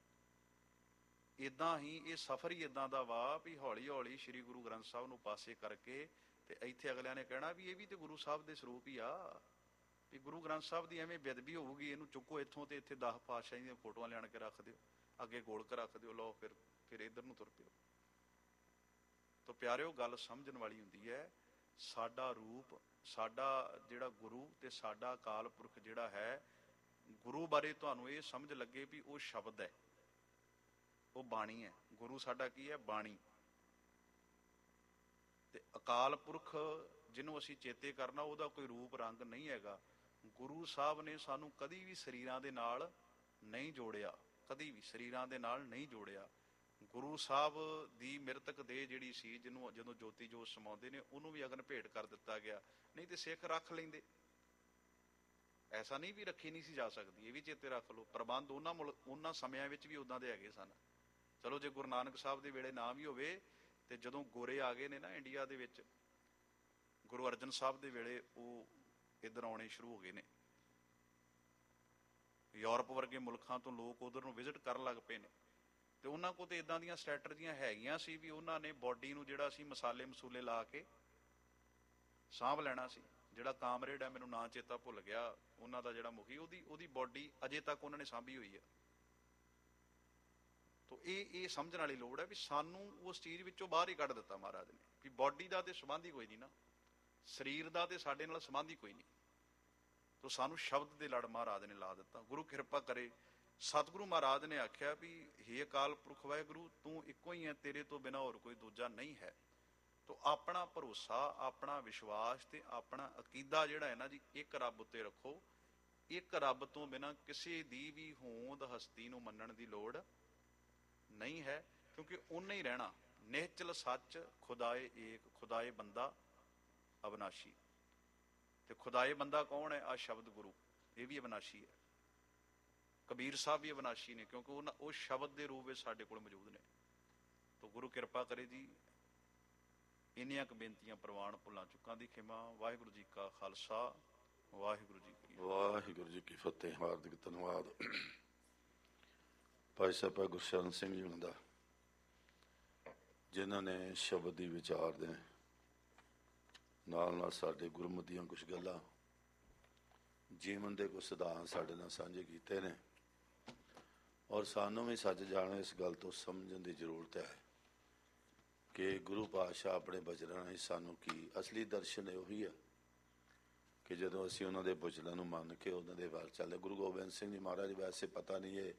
S1: ਇਦਾਂ ਹੀ ਇਹ ਸਫ਼ਰ ਹੀ ਇਦਾਂ ਦਾ ਵਾ ਵੀ ਹੌਲੀ ਹੌਲੀ ਸ੍ਰੀ ਗੁਰੂ ਗ੍ਰੰਥ ਸਾਹਿਬ ਨੂੰ ਪਾਸੇ ਕਰਕੇ ਤੇ ਇੱਥੇ ਅਗਲਿਆਂ ਨੇ ਕਹਿਣਾ ਵੀ ਇਹ ਵੀ ਤੇ ਗੁਰੂ ਸਾਹਿਬ ਦੇ ਸਰੂਪ ਹੀ ਆ। ਵੀ ਗੁਰੂ ਗ੍ਰੰਥ ਸਾਹਿਬ ਦੀ ਐਵੇਂ ਬੇਅਦਬੀ ਹੋਊਗੀ, ਇਹਨੂੰ ਚੁੱਕੋ ਇੱਥੋਂ ਤੇ ਇੱਥੇ 10 ਪਾਤਸ਼ਾਹੀਆਂ ਦੀਆਂ ਫੋਟੋਆਂ ਲਿਆਣ ਕੇ ਰੱਖ ਦਿਓ, ਅੱਗੇ ਗੋਲਕ ਰੱਖ ਦਿਓ, ਲਓ ਫਿਰ ਇੱਧਰ ਨੂੰ ਤੁਰ ਪਿਓ। ਤਾਂ ਪਿਆਰਿਓ, ਗੱਲ ਸਮਝਣ ਵਾਲੀ ਹੁੰਦੀ ਹੈ। ਸਾਡਾ ਰੂਪ, ਸਾਡਾ ਜਿਹੜਾ ਗੁਰੂ ਤੇ ਸਾਡਾ ਅਕਾਲ ਪੁਰਖ ਜਿਹੜਾ ਹੈ, ਗੁਰੂ ਬਾਰੇ ਤੁਹਾਨੂੰ ਇਹ ਸਮਝ ਲੱਗੇ ਵੀ ਉਹ ਸ਼ਬਦ ਹੈ, ਉਹ ਬਾਣੀ ਹੈ। ਗੁਰੂ ਸਾਡਾ ਕੀ ਹੈ? ਬਾਣੀ। ਤੇ ਅਕਾਲ ਪੁਰਖ ਜਿਹਨੂੰ ਅਸੀਂ ਚੇਤੇ ਕਰਨਾ, ਉਹਦਾ ਕੋਈ ਰੂਪ ਰੰਗ ਨਹੀਂ ਹੈਗਾ। ਗੁਰੂ ਸਾਹਿਬ ਨੇ ਸਾਨੂੰ ਕਦੀ ਵੀ ਸਰੀਰਾਂ ਦੇ ਨਾਲ ਨਹੀਂ ਜੋੜਿਆ, ਕਦੀ ਵੀ ਸਰੀਰਾਂ ਦੇ ਨਾਲ ਨਹੀਂ ਜੋੜਿਆ। ਗੁਰੂ ਸਾਹਿਬ ਦੀ ਮਿਰਤਕ ਦੇਹ ਜਿਹੜੀ ਸੀ, ਜਿਹਨੂੰ ਜਦੋਂ ਜੋਤੀ ਜੋਤ ਸਮਾਉਂਦੇ ਨੇ, ਉਹਨੂੰ ਵੀ ਅਗਨ ਭੇਟ ਕਰ ਦਿੱਤਾ ਗਿਆ। ਨਹੀਂ ਤੇ ਸਿੱਖ ਰੱਖ ਲੈਂਦੇ। ਐਸਾ ਨਹੀਂ ਵੀ ਰੱਖੀ ਨਹੀਂ ਸੀ ਜਾ ਸਕਦੀ, ਇਹ ਵੀ ਚੇਤੇ ਰੱਖ ਲਓ। ਪ੍ਰਬੰਧ ਉਹਨਾਂ ਸਮਿਆਂ ਵਿੱਚ ਵੀ ਉਦਾਂ ਦੇ ਹੈਗੇ ਸਨ। ਚਲੋ ਜੇ ਗੁਰੂ ਨਾਨਕ ਸਾਹਿਬ ਦੇ ਵੇਲੇ ਨਾ ਵੀ ਹੋਵੇ, ਤੇ ਜਦੋਂ ਗੋਰੇ ਆ ਗਏ ਨੇ ਨਾ ਇੰਡੀਆ ਦੇ ਵਿੱਚ, ਗੁਰੂ ਅਰਜਨ ਸਾਹਿਬ ਦੇ ਵੇਲੇ ਉਹ ਇੱਧਰ ਆਉਣੇ ਸ਼ੁਰੂ ਹੋ ਗਏ ਨੇ। ਯੂਰਪ ਵਰਗੇ ਮੁਲਕਾਂ ਤੋਂ ਲੋਕ ਉਧਰ ਨੂੰ ਵਿਜ਼ਿਟ ਕਰਨ ਲੱਗ ਪਏ ਨੇ। ਤੇ ਉਹਨਾਂ ਕੋਲ ਤੇ ਇਦਾਂ ਦੀਆਂ ਸਟ੍ਰੈਟਜੀਆਂ ਹੈਗੀਆਂ ਸੀ ਵੀ ਉਹਨਾਂ ਨੇ ਬੋਡੀ ਨੂੰ ਜਿਹੜਾ ਸੀ ਮਸਾਲੇ ਮਸੂਲੇ ਲਾ ਕੇ ਸਾਂਭ ਲੈਣਾ ਸੀ। ਜਿਹੜਾ ਕਾਮਰੇਡ ਹੈ, ਮੈਨੂੰ ਨਾਂ ਚੇਤਾ ਭੁੱਲ ਗਿਆ, ਉਹਨਾਂ ਦਾ ਜਿਹੜਾ ਮੁਖੀ, ਉਹਦੀ ਬੋਡੀ ਅਜੇ ਤੱਕ ਉਹਨਾਂ ਨੇ ਸਾਂਭੀ ਹੋਈ ਹੈ। ਤਾਂ ਇਹ ਸਮਝਣ ਵਾਲੀ ਲੋੜ ਹੈ ਵੀ ਸਾਨੂੰ ਉਸ ਚੀਜ਼ ਵਿੱਚੋਂ ਬਾਹਰ ਹੀ ਕੱਢ ਦਿੱਤਾ ਮਹਾਰਾਜ ਨੇ, ਵੀ ਬੋਡੀ ਦਾ ਤੇ ਸੰਬੰਧ ਹੀ ਕੋਈ ਨਹੀਂ ਨਾ, ਸਰੀਰ ਦਾ ਤੇ ਸਾਡੇ ਨਾਲ ਸੰਬੰਧ ਹੀ ਕੋਈ ਨਹੀਂ। ਤਾਂ ਸਾਨੂੰ ਸ਼ਬਦ ਦੇ ਲੜ ਮਹਾਰਾਜ ਨੇ ਲਾ ਦਿੱਤਾ। ਗੁਰੂ ਕਿਰਪਾ ਕਰੇ। ਸਤਿਗੁਰੂ ਮਹਾਰਾਜ ਨੇ ਆਖਿਆ ਵੀ ਹੇ ਅਕਾਲ ਪੁਰਖ ਵਾਹਿਗੁਰੂ, ਤੂੰ ਇੱਕੋ ਹੀ ਹੈ, ਤੇਰੇ ਤੋਂ ਬਿਨਾਂ ਹੋਰ ਕੋਈ ਦੂਜਾ ਨਹੀਂ ਹੈ। ਤਾਂ ਆਪਣਾ ਭਰੋਸਾ, ਆਪਣਾ ਵਿਸ਼ਵਾਸ ਤੇ ਆਪਣਾ ਅਕੀਦਾ ਜਿਹੜਾ ਹੈ ਨਾ ਜੀ, ਇੱਕ ਰੱਬ ਉੱਤੇ ਰੱਖੋ। ਇੱਕ ਰੱਬ ਤੋਂ ਬਿਨਾਂ ਕਿਸੇ ਦੀ ਵੀ ਹੋਂਦ ਹਸਤੀ ਨੂੰ ਮੰਨਣ ਦੀ ਲੋੜ ਨਹੀਂ ਹੈ, ਕਿਉਂਕਿ ਉਹਨੇ ਹੀ ਰਹਿਣਾ। ਨਿਹਚਲ ਸੱਚ ਖੁਦਾਏ ਏਕ, ਖੁਦਾਏ ਬੰਦਾ ਅਵਿਨਾਸ਼ੀ। ਤੇ ਖੁਦਾਏ ਬੰਦਾ ਕੌਣ ਹੈ? ਆ ਸ਼ਬਦ ਗੁਰੂ, ਇਹ ਵੀ ਅਵਿਨਾਸ਼ੀ ਹੈ। ਕਬੀਰ ਸਾਹਿਬ ਵੀ ਅਵਿਨਾਸ਼ੀ ਨੇ, ਕਿਉਂਕਿ ਉਹ ਸ਼ਬਦ ਦੇ ਰੂਪ ਵਿੱਚ ਸਾਡੇ ਕੋਲ ਮੌਜੂਦ ਨੇ। ਤਾਂ ਗੁਰੂ ਕਿਰਪਾ ਕਰੇ ਜੀ। ਇੰਨੀਆਂ ਕੁ ਬੇਨਤੀਆਂ ਪ੍ਰਵਾਨ, ਭੁੱਲਾਂ ਚੁੱਕਾਂ ਦੀ ਖਿਮਾ। ਵਾਹਿਗੁਰੂ ਜੀ ਕਾ ਖਾਲਸਾ, ਵਾਹਿਗੁਰੂ ਜੀ ਕੀ ਫਤਿਹ।
S2: ਵਾਹਿਗੁਰੂ ਜੀ ਕੀ ਫਤਿਹ। ਹਾਰਦਿਕ ਧੰਨਵਾਦ ਭਾਈ ਸਾਹਿਬ ਗੁਰਸ਼ਰਨ ਸਿੰਘ ਜੀ ਦਾ, ਜਿਨ੍ਹਾਂ ਨੇ ਸ਼ਬਦ ਦੀ ਵਿਚਾਰ ਦੇ ਨਾਲ ਨਾਲ ਸਾਡੇ ਗੁਰਮਤਿ ਦੀਆਂ ਕੁਛ ਗੱਲਾਂ, ਜੀਵਨ ਦੇ ਕੁਝ ਸਿਧਾਂਤ ਸਾਡੇ ਨਾਲ ਸਾਂਝੇ ਕੀਤੇ ਨੇ। ਔਰ ਸਾਨੂੰ ਵੀ ਸੱਚ ਜਾਣ ਇਸ ਗੱਲ ਤੋਂ ਸਮਝਣ ਦੀ ਜ਼ਰੂਰਤ ਹੈ ਕਿ ਗੁਰੂ ਪਾਤਸ਼ਾਹ ਆਪਣੇ ਬਚਨਾਂ ਨੇ ਸਾਨੂੰ ਕੀ ਅਸਲੀ ਦਰਸ਼ਨ ਉਹੀ ਹੈ ਕਿ ਜਦੋਂ ਅਸੀਂ ਉਹਨਾਂ ਦੇ ਬਚਨਾਂ ਨੂੰ ਮੰਨ ਕੇ ਉਹਨਾਂ ਦੇ ਵੱਲ ਚੱਲੇ। ਗੁਰੂ ਗੋਬਿੰਦ ਸਿੰਘ ਜੀ ਮਹਾਰਾਜ, ਵੈਸੇ ਪਤਾ ਨਹੀਂ ਇਹ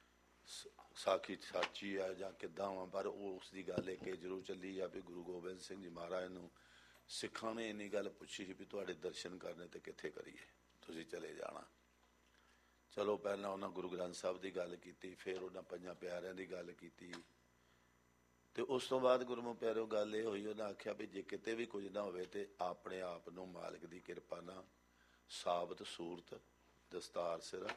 S2: ਸਾਖੀ ਸੱਚੀ ਹੈ ਜਾਂ ਕਿੱਦਾਂ ਵਾ, ਪਰ ਉਹ ਉਸ ਦੀ ਗੱਲ ਇੱਕ ਜ਼ਰੂਰ ਚੱਲੀ ਆ ਵੀ ਗੁਰੂ ਗੋਬਿੰਦ ਸਿੰਘ ਜੀ ਮਹਾਰਾਜ ਨੂੰ ਸਿੱਖਾਂ ਨੇ ਇੰਨੀ ਗੱਲ ਪੁੱਛੀ ਸੀ ਵੀ ਤੁਹਾਡੇ ਦਰਸ਼ਨ ਕਰਨੇ ਤੇ ਕਿੱਥੇ ਕਰੀਏ, ਤੁਸੀਂ ਚਲੇ ਜਾਣਾ। ਚਲੋ ਪਹਿਲਾਂ ਉਹਨਾਂ ਗੁਰੂ ਗ੍ਰੰਥ ਸਾਹਿਬ ਦੀ ਗੱਲ ਕੀਤੀ, ਫਿਰ ਉਹਨਾਂ ਪੰਜਾਂ ਪਿਆਰਿਆਂ ਦੀ ਗੱਲ ਕੀਤੀ, ਤੇ ਉਸ ਤੋਂ ਬਾਅਦ ਗੁਰਮੁਖ ਪਿਆਰਿਓ ਗੱਲ ਇਹ ਹੋਈ, ਉਹਨਾਂ ਆਖਿਆ ਵੀ ਜੇ ਕਿਤੇ ਵੀ ਕੁਝ ਨਾ ਹੋਵੇ ਤੇ ਆਪਣੇ ਆਪ ਨੂੰ ਮਾਲਕ ਦੀ ਕਿਰਪਾ ਨਾਲ ਸਾਬਤ ਸੂਰਤ ਦਸਤਾਰ ਸਿਰ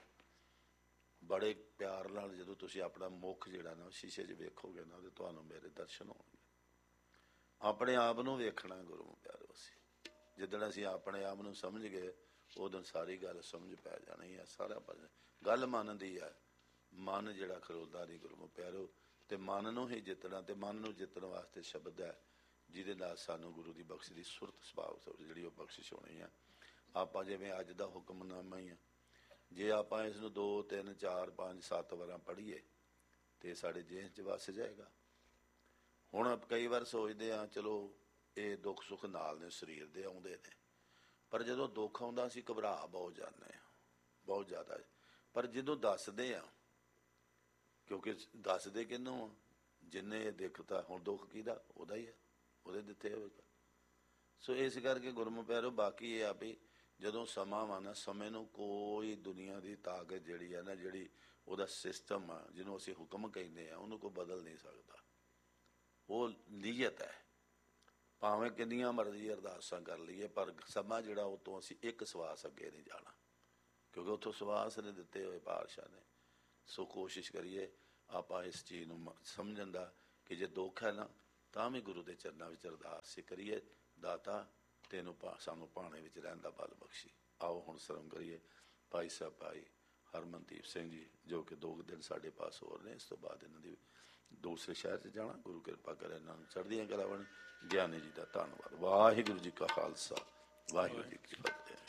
S2: ਬੜੇ ਪਿਆਰ ਨਾਲ ਜਦੋਂ ਤੁਸੀਂ ਆਪਣਾ ਮੁੱਖ ਜਿਹੜਾ ਨਾ ਸ਼ੀਸ਼ੇ 'ਚ ਵੇਖੋਗੇ ਨਾ, ਤੇ ਤੁਹਾਨੂੰ ਮੇਰੇ ਦਰਸ਼ਨ ਹੋਣਗੇ। ਆਪਣੇ ਆਪ ਨੂੰ ਵੇਖਣਾ ਗੁਰੂ ਪਿਆਰਿਓ। ਅਸੀਂ ਜਿੱਦਣ ਅਸੀਂ ਆਪਣੇ ਆਪ ਨੂੰ ਸਮਝ ਗਏ, ਉਦੋਂ ਸਾਰੀ ਗੱਲ ਸਮਝ ਪੈ ਜਾਣੀ ਹੈ। ਸਾਰਾ ਗੱਲ ਮਨ ਦੀ ਹੈ। ਮਨ ਜਿਹੜਾ ਖਲੋਦਾ ਨਹੀਂ ਗੁਰੂ ਪਿਆਰਿਓ, ਤੇ ਮਨ ਨੂੰ ਹੀ ਜਿੱਤਣਾ, ਤੇ ਮਨ ਨੂੰ ਜਿੱਤਣ ਵਾਸਤੇ ਸ਼ਬਦ ਹੈ ਜਿਹਦੇ ਨਾਲ ਸਾਨੂੰ ਗੁਰੂ ਦੀ ਬਖਸ਼ੀ ਦੀ ਸੁਰਤ ਸੁਭਾਅ ਜਿਹੜੀ ਉਹ ਬਖਸ਼ਿਸ਼ ਹੋਣੀ ਹੈ। ਆਪਾਂ ਜਿਵੇਂ ਅੱਜ ਦਾ ਹੁਕਮਨਾਮਾ ਹੀ ਆ, ਜੇ ਆਪਾਂ ਇਸ ਨੂੰ 2, 3, 4, 5, 7 ਵਾਰਾਂ ਪੜ੍ਹੀਏ ਤੇ ਸਾਡੇ ਜੇਹਨ 'ਚ ਵਸ ਜਾਏਗਾ। ਹੁਣ ਕਈ ਵਾਰ ਸੋਚਦੇ ਹਾਂ ਚਲੋ ਇਹ ਦੁੱਖ ਸੁੱਖ ਨਾਲ ਨੇ, ਸਰੀਰ ਦੇ ਆਉਂਦੇ ਨੇ, ਪਰ ਜਦੋਂ ਦੁੱਖ ਆਉਂਦਾ ਅਸੀਂ ਘਬਰਾ ਬਹੁਤ ਜਾਂਦੇ ਹਾਂ, ਬਹੁਤ ਜ਼ਿਆਦਾ। ਪਰ ਜਦੋਂ ਦੱਸਦੇ ਹਾਂ, ਕਿਉਂਕਿ ਦੱਸਦੇ ਕਿਹਨੂੰ ਆ? ਜਿੰਨੇ ਇਹ ਦਿੱਖਤਾ, ਹੁਣ ਦੁੱਖ ਕਿਹਦਾ? ਉਹਦਾ ਹੀ ਹੈ, ਉਹਦੇ ਦਿੱਤੇ ਹੋਵੇਗਾ। ਸੋ ਇਸ ਕਰਕੇ ਗੁਰਮੁਖ ਪਿਆਰਿਓ, ਬਾਕੀ ਇਹ ਆ ਵੀ ਜਦੋਂ ਸਮਾਂ ਵਾ ਨਾ, ਸਮੇਂ ਨੂੰ ਕੋਈ ਦੁਨੀਆ ਦੀ ਤਾਕਤ ਜਿਹੜੀ ਹੈ ਨਾ, ਜਿਹੜੀ ਉਹਦਾ ਸਿਸਟਮ ਆ, ਜਿਹਨੂੰ ਅਸੀਂ ਹੁਕਮ ਕਹਿੰਦੇ ਆ, ਉਹਨੂੰ ਕੋਈ ਬਦਲ ਨਹੀਂ ਸਕਦਾ। ਉਹ ਨੀਅਤ ਹੈ। ਭਾਵੇਂ ਕਿੰਨੀਆਂ ਮਰਜ਼ੀ ਅਰਦਾਸਾਂ ਕਰ ਲਈਏ, ਪਰ ਸਮਾਂ ਜਿਹੜਾ ਉਹ ਤੋਂ ਅਸੀਂ ਇੱਕ ਸਵਾਸ ਅੱਗੇ ਨਹੀਂ ਜਾਣਾ। ਕਿਉਂਕਿ ਉੱਥੋਂ ਸਵਾਸ ਨੇ ਦਿੱਤੇ ਹੋਏ ਪਾਤਸ਼ਾਹ ਨੇ। ਸੋ ਕੋਸ਼ਿਸ਼ ਕਰੀਏ ਆਪਾਂ ਇਸ ਚੀਜ਼ ਨੂੰ ਸਮਝਣ ਦਾ ਕਿ ਜੇ ਦੁੱਖ ਹੈ ਨਾ ਤਾਂ ਵੀ ਗੁਰੂ ਦੇ ਚਰਨਾਂ ਵਿੱਚ ਅਰਦਾਸ ਕਰੀਏ, ਦਾਤਾ ਤੈਨੂੰ ਸਾਨੂੰ ਭਾਣੇ ਵਿੱਚ ਰਹਿਣ ਦਾ ਬਲ ਬਖਸ਼ੀ। ਆਓ ਹੁਣ ਸਰਵਣ ਕਰੀਏ ਭਾਈ ਸਾਹਿਬ ਭਾਈ ਹਰਮਨਦੀਪ ਸਿੰਘ ਜੀ, ਜੋ ਕਿ 2 ਦਿਨ ਸਾਡੇ ਪਾਸ ਹੋਰ ਨੇ। ਇਸ ਤੋਂ ਬਾਅਦ ਇਹਨਾਂ ਦੀ ਦੂਸਰੇ ਸ਼ਹਿਰ 'ਚ ਜਾਣਾ। ਗੁਰੂ ਕਿਰਪਾ ਕਰੇ ਇਹਨਾਂ ਨੂੰ ਚੜ੍ਹਦੀਆਂ ਕਲਾ ਬਣ। ਗਿਆਨੀ ਜੀ ਦਾ ਧੰਨਵਾਦ। ਵਾਹਿਗੁਰੂ ਜੀ ਕਾ ਖਾਲਸਾ, ਵਾਹਿਗੁਰੂ ਜੀ ਕੀ ਫਤਿਹ।